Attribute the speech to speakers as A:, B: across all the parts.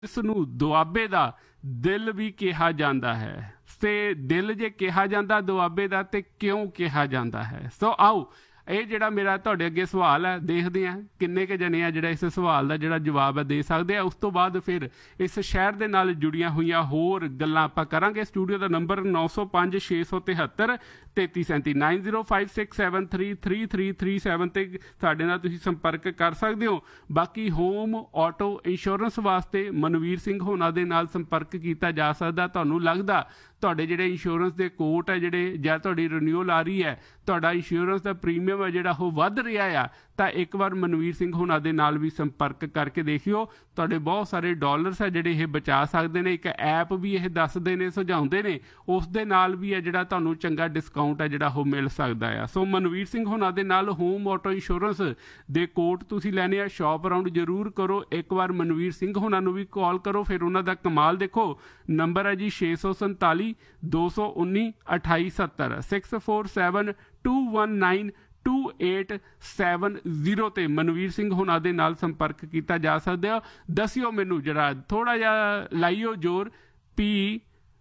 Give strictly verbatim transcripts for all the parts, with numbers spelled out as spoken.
A: ਇਸ ਨੂੰ ਦੁਆਬੇ ਦਾ ਦਿਲ ਵੀ ਕਿਹਾ ਜਾਂਦਾ ਹੈ। ਤੇ ਦਿਲ ਜੇ ਕਿਹਾ ਜਾਂਦਾ ਦੁਆਬੇ ਦਾ ਤੇ ਕਿਉਂ ਕਿਹਾ ਜਾਂਦਾ ਹੈ? ਸੋ ਆਓ ਇਹ ਜਿਹੜਾ ਮੇਰਾ ਤੁਹਾਡੇ ਅੱਗੇ ਸਵਾਲ ਹੈ, ਦੇਖਦੇ ਹਾਂ ਕਿੰਨੇ ਕੁ ਜਣੇ ਆ ਜਿਹੜਾ ਇਸ ਸਵਾਲ ਦਾ ਜਿਹੜਾ ਜਵਾਬ ਹੈ ਦੇ ਸਕਦੇ ਆ। ਉਸ ਤੋਂ ਬਾਅਦ ਫਿਰ ਇਸ ਸ਼ਹਿਰ ਦੇ ਨਾਲ ਜੁੜੀਆਂ ਹੋਈਆਂ ਹੋਰ ਗੱਲਾਂ ਆਪਾਂ ਕਰਾਂਗੇ। ਸਟੂਡੀਓ ਦਾ ਨੰਬਰ ਨੌ ਸੌ ਪੰਜ ਛੇ ਸੌ ਤਿਹੱਤਰ ਤੇਤੀ ਸੈਂਤੀ nine zero five six seven three three three three seven 'ਤੇ ਸਾਡੇ ਨਾਲ ਤੁਸੀਂ ਸੰਪਰਕ ਕਰ ਸਕਦੇ ਹੋ। ਬਾਕੀ ਹੋਮ ਆਟੋ ਇੰਸ਼ੋਰੈਂਸ ਵਾਸਤੇ ਮਨਵੀਰ ਸਿੰਘ ਹੋਣਾ ਦੇ ਨਾਲ ਸੰਪਰਕ ਕੀਤਾ ਜਾ ਸਕਦਾ। ਤੁਹਾਨੂੰ ਲੱਗਦਾ ਤੁਹਾਡੇ ਜਿਹੜੇ ਇੰਸ਼ੋਰੈਂਸ ਦੇ ਕੋਟ ਹੈ ਜਿਹੜੇ ਜਾਂ ਤੁਹਾਡੀ ਰਿਨਿਊਅਲ ਆ ਰਹੀ ਹੈ, ਤੁਹਾਡਾ ਇੰਸ਼ੋਰੈਂਸ ਦਾ ਪ੍ਰੀਮੀਅਮ ਹੈ ਜਿਹੜਾ ਉਹ ਵੱਧ ਰਿਹਾ ਆ, ਤਾਂ ਇੱਕ ਵਾਰ ਮਨਵੀਰ ਸਿੰਘ ਹੋਣਾ ਦੇ ਨਾਲ ਵੀ ਸੰਪਰਕ ਕਰਕੇ ਦੇਖਿਓ। ਤੁਹਾਡੇ ਬਹੁਤ ਸਾਰੇ ਡਾਲਰਸ ਹੈ ਜਿਹੜੇ ਇਹ ਬਚਾ ਸਕਦੇ ਨੇ। ਇੱਕ ਐਪ ਵੀ ਇਹ ਦੱਸਦੇ ਨੇ, ਸੁਝਾਉਂਦੇ ਨੇ, ਉਸ ਦੇ ਨਾਲ ਵੀ ਹੈ ਜਿਹੜਾ ਤੁਹਾਨੂੰ ਚੰਗਾ ਡਿਸਕਾਊਂਟ ਹੈ ਜਿਹੜਾ ਉਹ ਮਿਲ ਸਕਦਾ ਆ। ਸੋ ਮਨਵੀਰ ਸਿੰਘ ਹੋਣਾ ਦੇ ਨਾਲ ਹੋਮ ਆਟੋ ਇੰਸ਼ੋਰੈਂਸ ਦੇ ਕੋਟ ਤੁਸੀਂ ਲੈਣੇ ਆ, ਸ਼ਾਪ ਅਰਾਊਂਡ ਜ਼ਰੂਰ ਕਰੋ। ਇੱਕ ਵਾਰ ਮਨਵੀਰ ਸਿੰਘ ਹੋਣਾ ਨੂੰ ਵੀ ਕਾਲ ਕਰੋ, ਫਿਰ ਉਹਨਾਂ ਦਾ ਕਮਾਲ ਦੇਖੋ। ਨੰਬਰ ਹੈ ਜੀ ਛੇ ਸੌ ਸੰਤਾਲੀ ਦੋ ਸੌ ਉੱਨੀ ਅਠਾਈ ਸੱਤਰ six four seven to one nine to eight seven zero 'ਤੇ ਮਨਵੀਰ ਸਿੰਘ ਹੋਣਾ ਦੇ ਨਾਲ ਸੰਪਰਕ ਕੀਤਾ ਜਾ ਸਕਦਾ। ਦੱਸਿਓ ਮੈਨੂੰ ਜਿਹੜਾ ਥੋੜ੍ਹਾ ਜਿਹਾ ਲਾਈਓ ਜ਼ੋਰ ਵੀ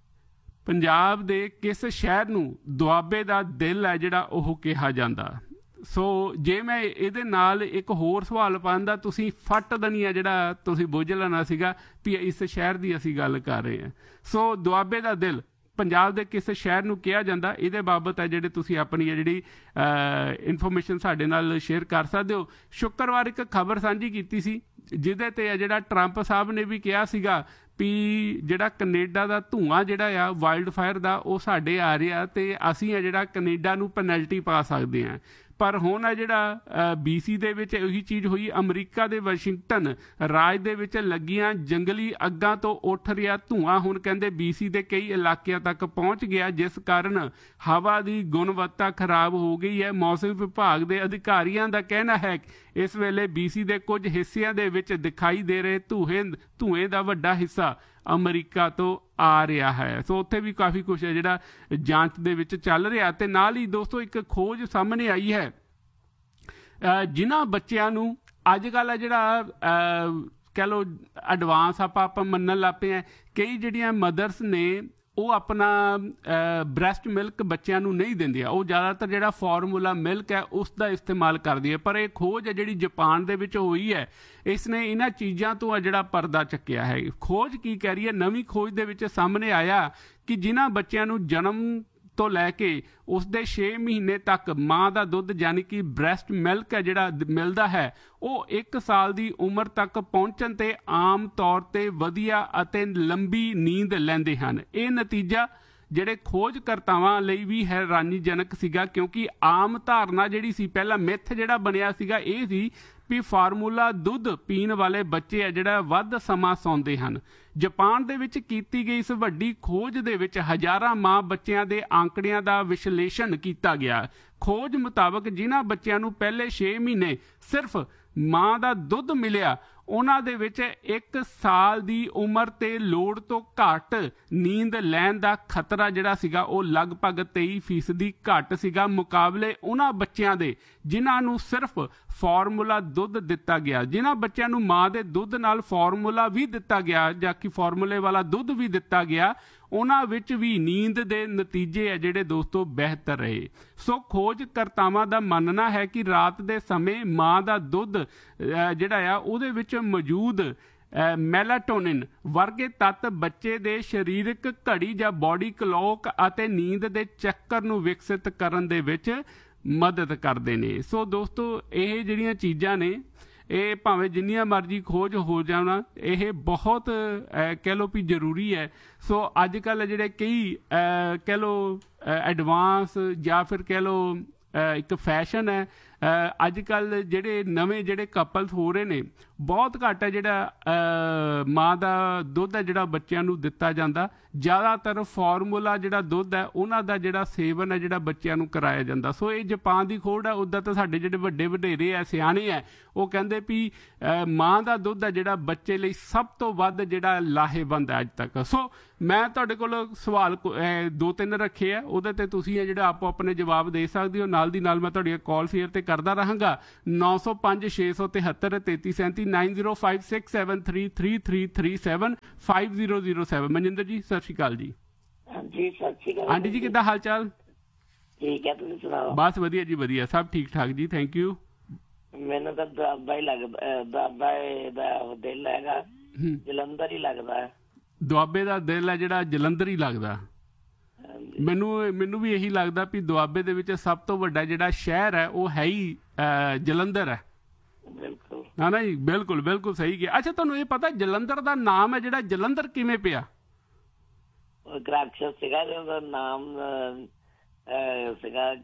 A: ਪੰਜਾਬ ਦੇ ਕਿਸ ਸ਼ਹਿਰ ਨੂੰ ਦੁਆਬੇ ਦਾ ਦਿਲ ਹੈ ਜਿਹੜਾ ਉਹ ਕਿਹਾ ਜਾਂਦਾ। ਸੋ ਜੇ ਮੈਂ ਇਹਦੇ ਨਾਲ ਇੱਕ ਹੋਰ ਸਵਾਲ ਪਾਉਂਦਾ, ਤੁਸੀਂ ਫੱਟ ਦਨੀਆ ਜਿਹੜਾ ਤੁਸੀਂ ਬੁੱਝ ਲੈਣਾ ਸੀਗਾ ਵੀ ਇਸ ਸ਼ਹਿਰ ਦੀ ਅਸੀਂ ਗੱਲ ਕਰ ਰਹੇ ਹਾਂ। ਸੋ ਦੁਆਬੇ ਦਾ ਦਿਲ ਪੰਜਾਬ ਦੇ ਕਿਸ ਸ਼ਹਿਰ ਨੂੰ ਕਿਹਾ ਜਾਂਦਾ, ਇਹਦੇ ਬਾਬਤ ਹੈ ਜਿਹੜੇ ਤੁਸੀਂ ਆਪਣੀ ਜਿਹੜੀ ਇਨਫੋਰਮੇਸ਼ਨ ਸਾਡੇ ਨਾਲ ਸ਼ੇਅਰ ਕਰ ਸਕਦੇ ਹੋ। ਸ਼ੁੱਕਰਵਾਰ ਇੱਕ ਖਬਰ ਸਾਂਝੀ ਕੀਤੀ ਸੀ ਜਿਹਦੇ 'ਤੇ ਜਿਹੜਾ ਟਰੰਪ ਸਾਹਿਬ ਨੇ ਵੀ ਕਿਹਾ ਸੀਗਾ ਵੀ ਜਿਹੜਾ ਕੈਨੇਡਾ ਦਾ ਧੂੰਆਂ ਜਿਹੜਾ ਆ ਵਾਈਲਡ ਫਾਇਰ ਦਾ ਉਹ ਸਾਡੇ ਆ ਰਿਹਾ ਅਤੇ ਅਸੀਂ ਆ ਜਿਹੜਾ ਕੈਨੇਡਾ ਨੂੰ ਪੈਨਲਟੀ ਪਾ ਸਕਦੇ ਹਾਂ। ਪਰ ਹੁਣ ਆ ਜਿਹੜਾ ਬੀ ਸੀ ਦੇ ਵਿੱਚ ਉਹੀ ਚੀਜ਼ ਹੋਈ। ਅਮਰੀਕਾ ਦੇ ਵਾਸ਼ਿੰਗਟਨ ਰਾਜ ਦੇ ਵਿੱਚ ਲੱਗੀਆਂ ਜੰਗਲੀ ਅੱਗਾਂ ਤੋਂ ਉੱਠ ਰਿਹਾ ਧੂੰਆਂ ਹੁਣ ਕਹਿੰਦੇ ਬੀ ਸੀ ਦੇ ਕਈ ਇਲਾਕਿਆਂ ਤੱਕ ਪਹੁੰਚ ਗਿਆ, ਜਿਸ ਕਾਰਨ ਹਵਾ ਦੀ ਗੁਣਵੱਤਾ ਖਰਾਬ ਹੋ ਗਈ ਹੈ। ਮੌਸਮ ਵਿਭਾਗ ਦੇ ਅਧਿਕਾਰੀਆਂ ਦਾ ਕਹਿਣਾ ਹੈ ਕਿ ਇਸ ਵੇਲੇ ਬੀ ਸੀ ਦੇ ਕੁਝ ਹਿੱਸਿਆਂ ਦੇ ਵਿੱਚ ਦਿਖਾਈ ਦੇ ਰਹੇ ਧੂਏ ਧੂਏ ਦਾ ਵੱਡਾ ਹਿੱਸਾ ਅਮਰੀਕਾ ਤੋਂ ਆ ਰਿਹਾ ਹੈ। ਸੋ ਉੱਥੇ ਵੀ ਕਾਫੀ ਕੁਛ ਹੈ ਜਿਹੜਾ ਜਾਂਚ ਦੇ ਵਿੱਚ ਚੱਲ ਰਿਹਾ। ਤੇ ਨਾਲ ਹੀ ਦੋਸਤੋ ਇੱਕ ਖੋਜ ਸਾਹਮਣੇ ਆਈ ਹੈ, ਜਿਨ੍ਹਾਂ ਬੱਚਿਆਂ ਨੂੰ ਅੱਜ ਕੱਲ੍ਹ ਜਿਹੜਾ ਕਹਿ ਲਓ ਐਡਵਾਂਸ ਆਪਾਂ ਆਪਾਂ ਮੰਨਣ ਲੱਗ ਪਏ ਹਾਂ, ਕਈ ਜਿਹੜੀਆਂ ਮਦਰਸ ਨੇ ਉਹ ਆਪਣਾ ਬ੍ਰੈਸਟ ਮਿਲਕ ਬੱਚਿਆਂ ਨੂੰ ਨਹੀਂ ਦਿੰਦੀਆਂ, ਉਹ ਜ਼ਿਆਦਾਤਰ ਜਿਹੜਾ ਫਾਰਮੂਲਾ ਮਿਲਕ ਹੈ ਉਸ ਦਾ ਇਸਤੇਮਾਲ ਕਰਦੀ ਹੈ। ਪਰ ਇਹ ਖੋਜ ਹੈ ਜਿਹੜੀ ਜਾਪਾਨ ਦੇ ਵਿੱਚ ਹੋਈ ਹੈ, ਇਸ ਨੇ ਇਹਨਾਂ ਚੀਜ਼ਾਂ ਤੋਂ ਜਿਹੜਾ ਪਰਦਾ ਚੱਕਿਆ ਹੈ। ਖੋਜ ਕੀ ਕਹਿ ਰਹੀ ਹੈ? ਨਵੀਂ ਖੋਜ ਦੇ ਵਿੱਚ ਸਾਹਮਣੇ ਆਇਆ ਕਿ ਜਿਨ੍ਹਾਂ ਬੱਚਿਆਂ ਨੂੰ ਜਨਮ ਤੋਂ ਲੈ ਕੇ ਉਸਦੇ ਛੇ ਮਹੀਨੇ ਤੱਕ ਮਾਂ ਦਾ ਦੁੱਧ ਯਾਨੀ ਕਿ ਬ੍ਰੈਸਟ ਮਿਲਕ ਹੈ ਜਿਹੜਾ ਮਿਲਦਾ ਹੈ, ਉਹ ਇੱਕ ਸਾਲ ਦੀ ਉਮਰ ਤੱਕ ਪਹੁੰਚਣ 'ਤੇ ਆਮ ਤੌਰ 'ਤੇ ਵਧੀਆ ਅਤੇ ਲੰਬੀ ਨੀਂਦ ਲੈਂਦੇ ਹਨ। ਇਹ ਨਤੀਜਾ ਜਿਹੜੇ ਖੋਜਕਰਤਾਵਾਂ ਲਈ ਵੀ ਹੈਰਾਨੀਜਨਕ ਸੀਗਾ, ਕਿਉਂਕਿ ਆਮ ਧਾਰਨਾ ਜਿਹੜੀ ਸੀ, ਪਹਿਲਾਂ ਮਿੱਥ ਜਿਹੜਾ ਬਣਿਆ ਸੀਗਾ ਇਹ ਸੀ ਵੀ ਫਾਰਮੂਲਾ ਦੁੱਧ ਪੀਣ ਵਾਲੇ ਬੱਚੇ ਆ ਜਿਹੜਾ ਵੱਧ ਸਮਾਂ ਸੌਂਦੇ ਹਨ। ਜਾਪਾਨ ਦੇ ਵਿੱਚ ਕੀਤੀ ਗਈ ਇਸ ਵੱਡੀ ਖੋਜ ਦੇ ਵਿੱਚ ਹਜ਼ਾਰਾਂ ਮਾਂ ਬੱਚਿਆਂ ਦੇ ਆંકੜਿਆਂ ਦਾ ਵਿਸ਼ਲੇਸ਼ਣ ਕੀਤਾ ਗਿਆ। ਖੋਜ ਮੁਤਾਬਕ ਜਿਨ੍ਹਾਂ ਬੱਚਿਆਂ ਨੂੰ ਪਹਿਲੇ ਛੇ ਮਹੀਨੇ ਸਿਰਫ ਮਾਂ ਦਾ ਦੁੱਧ ਮਿਲਿਆ, ਉਹਨਾਂ ਦੇ ਵਿੱਚ ਇੱਕ ਸਾਲ ਦੀ ਉਮਰ ਤੇ ਲੋੜ ਤੋਂ ਘੱਟ ਨੀਂਦ ਲੈਣ ਦਾ ਖਤਰਾ ਜਿਹੜਾ ਸੀਗਾ ਉਹ ਲਗਭਗ ਤੇਈ ਫੀਸਦੀ ਘੱਟ ਸੀਗਾ, ਮੁਕਾਬਲੇ ਉਹਨਾਂ ਬੱਚਿਆਂ ਦੇ ਜਿਨ੍ਹਾਂ ਨੂੰ ਸਿਰਫ ਫਾਰਮੂਲਾ ਦੁੱਧ ਦਿੱਤਾ ਗਿਆ। ਜਿਨ੍ਹਾਂ ਬੱਚਿਆਂ ਨੂੰ ਮਾਂ ਦੇ ਦੁੱਧ ਨਾਲ ਫਾਰਮੂਲਾ ਵੀ ਦਿੱਤਾ ਗਿਆ ਜਾਂ ਕਿ ਫਾਰਮੂਲੇ ਵਾਲਾ ਦੁੱਧ ਵੀ ਦਿੱਤਾ ਗਿਆ, ਉਹਨਾਂ ਵਿੱਚ ਵੀ ਨੀਂਦ ਦੇ ਨਤੀਜੇ ਹੈ ਜਿਹੜੇ ਦੋਸਤੋ ਬਿਹਤਰ ਰਹੇ। ਸੋ ਖੋਜਕਰਤਾਵਾਂ ਦਾ ਮੰਨਣਾ ਹੈ ਕਿ ਰਾਤ ਦੇ ਸਮੇਂ ਮਾਂ ਦਾ ਦੁੱਧ ਜਿਹੜਾ ਆ ਉਹਦੇ ਵਿੱਚ ਮੌਜੂਦ ਮੈਲਾਟੋਨਿਨ ਵਰਗੇ ਤੱਤ ਬੱਚੇ ਦੇ ਸਰੀਰਕ ਘੜੀ ਜਾਂ ਬੋਡੀ ਕਲੌਕ ਅਤੇ ਨੀਂਦ ਦੇ ਚੱਕਰ ਨੂੰ ਵਿਕਸਿਤ ਕਰਨ ਦੇ ਵਿੱਚ ਮਦਦ ਕਰਦੇ ਨੇ। ਸੋ ਦੋਸਤੋ ਇਹ ਜਿਹੜੀਆਂ ਚੀਜ਼ਾਂ ਨੇ ਇਹ ਭਾਵੇਂ ਜਿੰਨੀਆਂ ਮਰਜ਼ੀ ਖੋਜ ਹੋ ਜਾਣਾ, ਇਹ ਬਹੁਤ ਕਹਿ ਲਓ ਵੀ ਜ਼ਰੂਰੀ ਹੈ। ਸੋ ਅੱਜ ਕੱਲ੍ਹ ਜਿਹੜੇ ਕਈ ਕਹਿ ਲਓ ਐਡਵਾਂਸ ਜਾਂ ਫਿਰ ਕਹਿ ਲਓ ਇੱਕ ਫੈਸ਼ਨ ਹੈ, ਅੱਜ ਕੱਲ੍ਹ ਜਿਹੜੇ ਨਵੇਂ ਜਿਹੜੇ ਕਪਲਸ ਹੋ ਰਹੇ ਨੇ ਬਹੁਤ ਘੱਟ ਹੈ ਜਿਹੜਾ ਮਾਂ ਦਾ ਦੁੱਧ ਹੈ ਜਿਹੜਾ ਬੱਚਿਆਂ ਨੂੰ ਦਿੱਤਾ ਜਾਂਦਾ। ਜ਼ਿਆਦਾਤਰ ਫਾਰਮੂਲਾ ਜਿਹੜਾ ਦੁੱਧ ਹੈ ਉਹਨਾਂ ਦਾ ਜਿਹੜਾ ਸੇਵਨ ਹੈ ਜਿਹੜਾ ਬੱਚਿਆਂ ਨੂੰ ਕਰਾਇਆ ਜਾਂਦਾ। ਸੋ ਇਹ ਜਾਪਾਨ ਦੀ ਖੋਜ ਹੈ। ਉੱਦਾਂ ਤਾਂ ਸਾਡੇ ਜਿਹੜੇ ਵੱਡੇ ਵਡੇਰੇ ਹੈ, ਸਿਆਣੇ ਹੈ, ਉਹ ਕਹਿੰਦੇ ਵੀ ਮਾਂ ਦਾ ਦੁੱਧ ਹੈ ਜਿਹੜਾ ਬੱਚੇ ਲਈ ਸਭ ਤੋਂ ਵੱਧ ਜਿਹੜਾ ਲਾਹੇਵੰਦ ਹੈ ਅੱਜ ਤੱਕ। ਸੋ ਮੈਂ ਤੁਹਾਡੇ ਕੋਲ ਸਵਾਲ ਦੋ ਤਿੰਨ ਰੱਖੇ ਆ, ਉਹਦੇ ਤੇ ਤੁਸੀਂ ਹੈ ਜਿਹੜਾ ਆਪੋ ਆਪਣੇ ਜਵਾਬ ਦੇ ਸਕਦੇ ਹੋ। ਨਾਲ ਦੀ ਨਾਲ ਮੈਂ ਤੁਹਾਡੀਆਂ ਕਾਲ ਫੇਅਰ ਤੇ ਕਰਦਾ ਰਹਾਂਗਾ। ਨੌ ਸੌ ਪੰਜ ਛੇ ਸੌ ਤਿਹੱਤਰ ਤੇਤੀ ਸੈਂਤੀ nine zero five six seven three three three three seven five zero zero seven. Manjinder ਜੀ ਸਤਿ ਸ਼੍ਰੀ ਅਕਾਲ ਜੀ।
B: ਹਾਂਜੀ ਸਤਿ ਸ਼੍ਰੀ ਅਕਾਲ
A: ਆਂਟੀ ਜੀ, ਕਿੱਦਾਂ ਹਾਲ ਚਾਲ?
B: ਠੀਕ ਹੈ, ਤੁਸੀਂ ਸੁਣਾਓ?
A: ਬਸ ਵਧੀਆ ਜੀ ਵਧੀਆ, ਸਭ ਠੀਕ ਠਾਕ ਜੀ, ਥੈਂਕ ਯੂ।
B: ਮੈਨੂੰ ਤਾਂ ਦਾਦਾ ਹੀ ਲੱਗਦਾ, ਦਾਦਾ ਦਾ ਦਿਲ ਹੈਗਾ ਜਲੰਧਰ ਹੀ ਲੱਗਦਾ।
A: ਦੁਆਬੇ ਦਾ ਦਿਲ ਹੈ ਜਿਹੜਾ ਜਲੰਧਰ ਹੀ ਲੱਗਦਾ। ਮੈਨੂੰ ਮੈਨੂੰ ਵੀ ਇਹੀ ਲੱਗਦਾ ਵੀ ਦੁਆਬੇ ਦੇ ਵਿੱਚ ਸਭ ਤੋਂ ਵੱਡਾ ਜਿਹੜਾ ਸ਼ਹਿਰ ਹੈ ਉਹ ਹੈ ਹੀ ਜਲੰਧਰ ਹੈ।
B: ਬਿਲਕੁਲ
A: ਹਾਂ ਨਾ ਜੀ, ਬਿਲਕੁਲ ਬਿਲਕੁਲ ਸਹੀ ਗਿਆ। ਅੱਛਾ, ਤੁਹਾਨੂੰ ਇਹ ਪਤਾ ਜਲੰਧਰ ਦਾ ਨਾਮ ਹੈ ਜਿਹੜਾ ਜਲੰਧਰ ਕਿਵੇਂ ਪਿਆ?
B: ਰਾਖਸ਼ ਸੀਗਾ ਉਹਦਾ ਨਾਮ ਸੀਗਾ।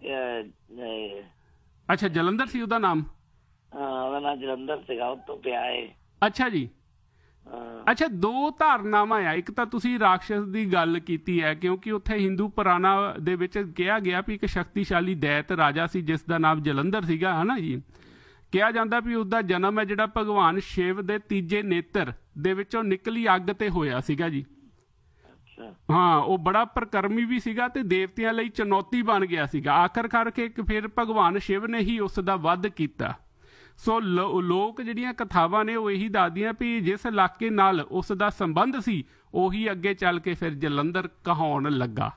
A: ਅੱਛਾ, ਜਲੰਧਰ ਸੀ ਉਹਦਾ ਨਾਮ?
B: ਹਾਂ, ਉਹਦਾ ਨਾਮ ਜਲੰਧਰ ਸੀਗਾ, ਉਹ ਤੋਂ ਪਿਆ ਹੈ।
A: ਅੱਛਾ ਜੀ। ਅੱਛਾ, ਦੋ ਧਾਰਨਾਵਾਂ ਆ। ਇੱਕ ਤਾਂ ਤੁਸੀਂ ਰਾਖਸ਼ ਦੀ ਗੱਲ ਕੀਤੀ ਹੈ ਕਿਉਂਕਿ ਉੱਥੇ ਹਿੰਦੂ ਪੁਰਾਣਾ ਦੇ ਵਿੱਚ ਕਿਹਾ ਗਿਆ ਵੀ ਇੱਕ ਸ਼ਕਤੀਸ਼ਾਲੀ ਦੈਤ ਰਾਜਾ ਸੀ ਜਿਸ ਦਾ ਨਾਮ ਜਲੰਧਰ ਸੀਗਾ, ਹੈ ਨਾ ਜੀ। ਕਿਹਾ ਜਾਂਦਾ ਵੀ ਉਸਦਾ ਜਨਮ ਹੈ ਜਿਹੜਾ ਭਗਵਾਨ ਸ਼ਿਵ ਦੇ ਤੀਜੇ ਨੇਤਰ ਦੇ ਵਿੱਚੋਂ ਨਿਕਲੀ ਅੱਗ ਤੇ ਹੋਇਆ ਸੀਗਾ ਜੀ। ਹਾਂ, ਉਹ ਬੜਾ ਪ੍ਰਕਰਮੀ ਵੀ ਸੀਗਾ ਤੇ ਦੇਵਤਿਆਂ ਲਈ ਚੁਣੌਤੀ ਬਣ ਗਿਆ ਸੀਗਾ। ਆਖਰਕਾਰ ਕੇ ਫਿਰ ਭਗਵਾਨ ਸ਼ਿਵ ਨੇ ਹੀ ਉਸ ਦਾ ਵੱਧ ਕੀਤਾ। ਸੋ ਲੋ ਲੋਕ ਜਿਹੜੀਆਂ ਕਥਾਵਾਂ ਨੇ ਉਹ ਇਹੀ ਦੱਸਦੀਆਂ ਵੀ ਜਿਸ ਇਲਾਕੇ ਨਾਲ ਉਸ ਦਾ ਸੰਬੰਧ ਸੀ ਉਹੀ ਅੱਗੇ ਚੱਲ ਕੇ ਫਿਰ ਜਲੰਧਰ ਕਹਾਉਣ ਲੱਗਾ।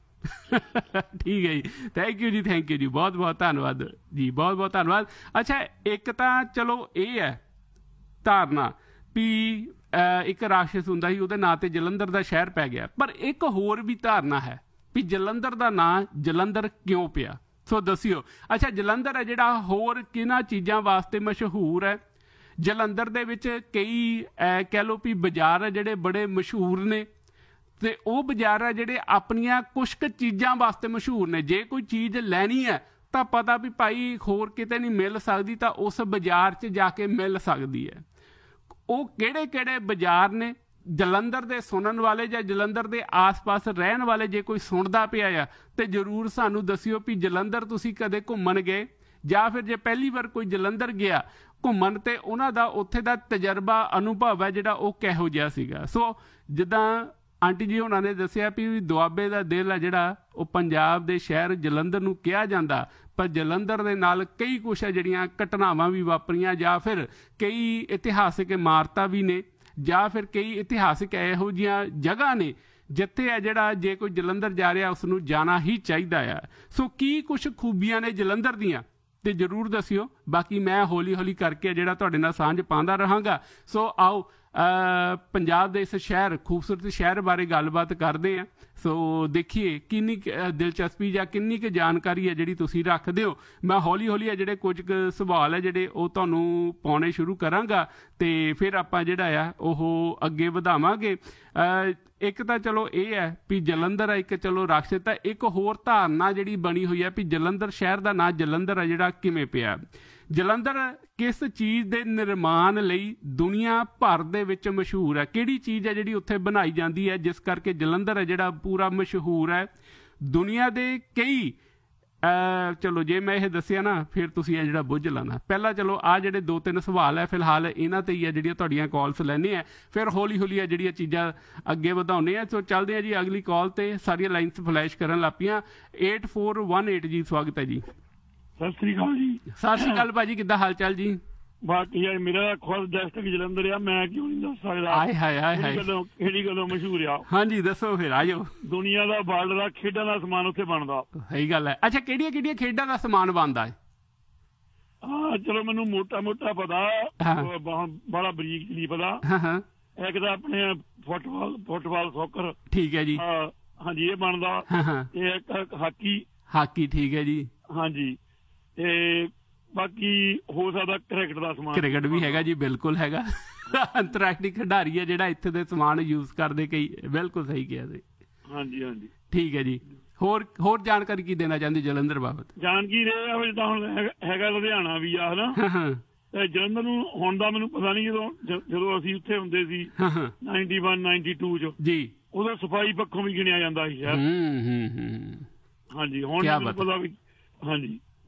A: ਠੀਕ ਹੈ ਜੀ, ਥੈਂਕ ਯੂ ਜੀ, ਥੈਂਕ ਯੂ ਜੀ, ਬਹੁਤ ਬਹੁਤ ਧੰਨਵਾਦ ਜੀ, ਬਹੁਤ ਬਹੁਤ ਧੰਨਵਾਦ। ਅੱਛਾ, ਇੱਕ ਤਾਂ ਚਲੋ ਇਹ ਹੈ ਧਾਰਨਾ ਵੀ ਇੱਕ ਰਾਖਸ਼ ਹੁੰਦਾ ਸੀ ਉਹਦੇ ਨਾਂ ਤੇ ਜਲੰਧਰ ਦਾ ਸ਼ਹਿਰ ਪੈ ਗਿਆ, ਪਰ ਇੱਕ ਹੋਰ ਵੀ ਧਾਰਨਾ ਹੈ ਵੀ ਜਲੰਧਰ ਦਾ ਨਾਂ ਜਲੰਧਰ ਕਿਉਂ ਪਿਆ? ਸੋ ਦੱਸਿਓ। ਅੱਛਾ, ਜਲੰਧਰ ਹੈ ਜਿਹੜਾ ਹੋਰ ਕਿਹਨਾਂ ਚੀਜ਼ਾਂ ਵਾਸਤੇ ਮਸ਼ਹੂਰ ਹੈ? ਜਲੰਧਰ ਦੇ ਵਿੱਚ ਕਈ ਕਹਿ ਲਓ ਵੀ ਬਾਜ਼ਾਰ ਹੈ ਜਿਹੜੇ ਬੜੇ ਮਸ਼ਹੂਰ ਨੇ ਤੇ ਉਹ ਬਾਜ਼ਾਰ ਹੈ ਜਿਹੜੇ ਆਪਣੀਆਂ ਕੁਛ ਕੁ ਚੀਜ਼ਾਂ ਵਾਸਤੇ ਮਸ਼ਹੂਰ ਨੇ। ਜੇ ਕੋਈ ਚੀਜ਼ ਲੈਣੀ ਹੈ ਤਾਂ ਪਤਾ ਵੀ ਭਾਈ ਹੋਰ ਕਿਤੇ ਨਹੀਂ ਮਿਲ ਸਕਦੀ ਤਾਂ ਉਸ ਬਾਜ਼ਾਰ 'ਚ ਜਾ ਕੇ ਮਿਲ ਸਕਦੀ ਹੈ। ਉਹ ਕਿਹੜੇ ਕਿਹੜੇ ਬਾਜ਼ਾਰ ਨੇ ਜਲੰਧਰ ਦੇ ਸੁਣਨ ਵਾਲੇ ਜਾਂ ਜਲੰਧਰ ਦੇ ਆਸ-ਪਾਸ ਰਹਿਣ ਵਾਲੇ ਜੇ ਕੋਈ ਸੁਣਦਾ ਪਿਆ ਆ ਤੇ ਜ਼ਰੂਰ ਸਾਨੂੰ ਦੱਸਿਓ ਵੀ ਜਲੰਧਰ ਤੁਸੀਂ ਕਦੇ ਘੁੰਮਣ ਗਏ ਜਾਂ ਫਿਰ ਜੇ ਪਹਿਲੀ ਵਾਰ ਕੋਈ ਜਲੰਧਰ ਗਿਆ ਘੁੰਮਣ ਤੇ ਉਹਨਾਂ ਦਾ ਉੱਥੇ ਦਾ ਤਜਰਬਾ ਅਨੁਭਵ ਹੈ ਜਿਹੜਾ ਉਹ ਕਿਹੋ ਜਿਹਾ ਸੀਗਾ। ਸੋ ਜਿੱਦਾਂ ਆਂਟੀ ਜੀ ਉਹਨਾਂ ਨੇ ਦੱਸਿਆ ਵੀ ਦੁਆਬੇ ਦਾ ਦਿਲ ਹੈ ਜਿਹੜਾ ਉਹ ਪੰਜਾਬ ਦੇ ਸ਼ਹਿਰ ਜਲੰਧਰ ਨੂੰ ਕਿਹਾ ਜਾਂਦਾ, ਪਰ ਜਲੰਧਰ ਦੇ ਨਾਲ ਕਈ ਕੁਛ ਹੈ ਜਿਹੜੀਆਂ ਘਟਨਾਵਾਂ ਵੀ ਵਾਪਰੀਆਂ ਜਾਂ ਫਿਰ ਕਈ ਇਤਿਹਾਸਿਕ ਇਮਾਰਤਾਂ ਵੀ ਨੇ ਜਾਂ ਫਿਰ ਕਈ ਇਤਿਹਾਸਿਕ ਇਹੋ ਜਿਹੀਆਂ ਜਗ੍ਹਾ ਨੇ ਜਿੱਥੇ ਹੈ ਜਿਹੜਾ ਜੇ ਕੋਈ ਜਲੰਧਰ ਜਾ ਰਿਹਾ ਉਸ ਨੂੰ ਜਾਣਾ ਹੀ ਚਾਹੀਦਾ ਆ। ਸੋ ਕੀ ਕੁਛ ਖੂਬੀਆਂ ਨੇ ਜਲੰਧਰ ਦੀਆਂ ਤੇ ਜ਼ਰੂਰ ਦੱਸਿਓ। ਬਾਕੀ ਮੈਂ ਹੌਲੀ ਹੌਲੀ ਕਰਕੇ ਜਿਹੜਾ ਤੁਹਾਡੇ ਨਾਲ ਸਾਂਝ ਪਾਉਂਦਾ ਰਹਾਂਗਾ। ਸੋ ਆਓ ਪੰਜਾਬ ਦੇ ਇਸ ਸ਼ਹਿਰ ਖੂਬਸੂਰਤ ਸ਼ਹਿਰ ਬਾਰੇ ਗੱਲਬਾਤ ਕਰਦੇ ਹਾਂ। ਸੋ ਦੇਖੀਏ ਕਿੰਨੀ ਦਿਲਚਸਪੀ ਜਾਂ ਕਿੰਨੀ ਕੁ ਜਾਣਕਾਰੀ ਹੈ ਜਿਹੜੀ ਤੁਸੀਂ ਰੱਖਦੇ ਹੋ। ਮੈਂ ਹੌਲੀ ਹੌਲੀ ਆ ਜਿਹੜੇ ਕੁਝ ਕੁ ਸਵਾਲ ਹੈ ਜਿਹੜੇ ਉਹ ਤੁਹਾਨੂੰ ਪਾਉਣੇ ਸ਼ੁਰੂ ਕਰਾਂਗਾ ਤੇ ਫਿਰ ਆਪਾਂ ਜਿਹੜਾ ਆ ਉਹ ਅੱਗੇ ਵਧਾਵਾਂਗੇ। ਇੱਕ ਤਾਂ ਚਲੋ ਇਹ ਹੈ ਵੀ ਜਲੰਧਰ ਹੈ ਇੱਕ ਚਲੋ ਰਾਖਸ਼, ਤਾਂ ਇੱਕ ਹੋਰ ਧਾਰਨਾ ਜਿਹੜੀ ਬਣੀ ਹੋਈ ਹੈ ਵੀ ਜਲੰਧਰ ਸ਼ਹਿਰ ਦਾ ਨਾਂ ਜਲੰਧਰ ਹੈ ਜਿਹੜਾ ਕਿਵੇਂ ਪਿਆ? ਜਲੰਧਰ ਕਿਸ ਚੀਜ਼ ਦੇ ਨਿਰਮਾਣ ਲਈ ਦੁਨੀਆ ਭਰ ਦੇ ਵਿੱਚ ਮਸ਼ਹੂਰ ਹੈ? ਕਿਹੜੀ ਚੀਜ਼ ਹੈ ਜਿਹੜੀ ਉੱਥੇ ਬਣਾਈ ਜਾਂਦੀ ਹੈ ਜਿਸ ਕਰਕੇ ਜਲੰਧਰ ਹੈ ਜਿਹੜਾ ਪੂਰਾ ਮਸ਼ਹੂਰ ਹੈ? ਦੁਨੀਆ ਦੇ ਕਈ ਚਲੋ ਜੇ ਮੈਂ ਇਹ ਦੱਸਿਆ ਨਾ ਫਿਰ ਤੁਸੀਂ ਇਹ ਜਿਹੜਾ ਬੁੱਝ ਲਾਣਾ। ਪਹਿਲਾਂ ਚਲੋ ਆਹ ਜਿਹੜੇ ਦੋ ਤਿੰਨ ਸਵਾਲ ਹੈ ਫਿਲਹਾਲ ਇਹਨਾਂ ਤੇ ਹੀ ਹੈ ਜਿਹੜੀਆਂ ਤੁਹਾਡੀਆਂ ਕਾਲਸ ਲੈਣੇ ਆ, ਫਿਰ ਹੌਲੀ ਹੌਲੀ ਆ ਜਿਹੜੀਆਂ ਚੀਜ਼ਾਂ ਅੱਗੇ ਵਧਾਉਂਦੇ ਆ। ਸੋ ਚੱਲਦੇ ਆ ਜੀ ਅਗਲੀ ਕਾਲ ਤੇ। ਸਾਰੀਆਂ ਲਾਈਨਸ ਫਲੈਸ਼ ਕਰਨ ਲੱਗ ਪਈਆਂ। ਏਟ ਫੋਰ ਵਨ ਏਟ ਜੀ, ਸਵਾਗਤ ਹੈ ਜੀ।
C: ਸਤਿ ਸ੍ਰੀ ਅਕਾਲ ਜੀ।
A: ਸਤਿ ਸ੍ਰੀ ਅਕਾਲ ਭਾਜੀ, ਕਿੱਦਾਂ ਹਾਲ ਚਾਲ ਜੀ?
C: ਬਾਕੀ ਯਾਰ ਮੇਰਾ ਖੁਦ ਡਿਸਟ੍ਰਿਕਟ ਜਲੰਧਰ ਆ, ਮੈਂ ਕਿਉਂ ਨਹੀਂ ਦੱਸ ਸਕਦਾ
A: ਆਏ ਹਾਏ ਆਏ ਹਾਏ
C: ਕਿਹੜੀ ਗੱਲੋਂ ਮਸ਼ਹੂਰ ਆ।
A: ਹਾਂਜੀ ਦੱਸੋ ਫਿਰ, ਆ ਜਾਓ।
C: ਦੁਨੀਆ ਦਾ ਵਰਲਡ ਦਾ ਖੇਡਾਂ ਦਾ ਸਮਾਨ ਉੱਥੇ ਬਣਦਾ।
A: ਸਹੀ ਗੱਲ ਹੈ। ਅੱਛਾ, ਕਿਹੜੀਆਂ ਕਿਹੜੀਆਂ ਖੇਡਾਂ ਦਾ ਸਮਾਨ ਬਣਦਾ ਹੈ?
C: ਹਾਂ ਚਲੋ ਮੈਨੂੰ ਮੋਟਾ ਮੋਟਾ ਪਤਾ, ਬੜਾ ਬਰੀਕ ਨਹੀਂ ਪਤਾ। ਇੱਕ ਤਾਂ ਆਪਣੇ ਫੁੱਟਬਾਲ ਫੁੱਟਬਾਲ ਸੌਕਰ, ਠੀਕ ਹੈ ਜੀ, ਹਾਂਜੀ ਇਹ ਬਣਦਾ। ਤੇ ਇੱਕ ਹਾਕੀ ਹਾਕੀ ਠੀਕ ਹੈ ਜੀ, ਹਾਂਜੀ। ਤੇ ਬਾਕੀ ਹੋ ਸਕਦਾ ਕ੍ਰਿਕਟ ਦਾ ਸਮਾਨ, ਕ੍ਰਿਕਟ ਵੀ ਹੈਗਾ ਜੀ, ਬਿਲਕੁਲ ਹੈਗਾ। ਅੰਤਰਰਾਸ਼ਟਰੀ ਖਿਡਾਰੀ ਹੈ ਜਿਹੜਾ ਇੱਥੇ ਦੇ ਸਮਾਨ ਯੂਜ਼ ਕਰਦੇ ਕਈ, ਬਿਲਕੁਲ ਸਹੀ ਕਿਹਾ ਜੀ। ਹਾਂਜੀ ਹਾਂਜੀ ਠੀਕ ਹੈ ਜੀ। ਹੋਰ ਹੋਰ ਜਾਣਕਾਰੀ ਕੀ ਦੇਣਾ ਚਾਹੁੰਦੇ ਜਲੰਧਰ ਬਾਬਤ? ਜਾਣਕਾਰੀ ਇਹ ਜਿੱਦਾਂ ਹੁਣ ਹੈਗਾ ਲੁਧਿਆਣਾ ਵੀ ਆ ਹਨਾ, ਤੇ ਜਲੰਧਰ ਨੂੰ ਹੁਣ ਦਾ ਮੈਨੂੰ ਪਤਾ ਨਹੀਂ, ਜਦੋਂ ਜਦੋਂ ਅਸੀਂ ਉੱਥੇ ਹੁੰਦੇ ਸੀ ਨਾਈਨਟੀ ਵਨ ਨਾਈਨਟੀ ਟੂ ਚ ਜੀ, ਉਦੋਂ ਸਫਾਈ ਪੱਖੋਂ ਵੀ ਗਿਣਿਆ ਜਾਂਦਾ ਸੀ ਯਾਰ। ਹਾਂਜੀ ਹੁਣ ਮੈਨੂੰ ਪਤਾ ਵੀ, ਹਾਂਜੀ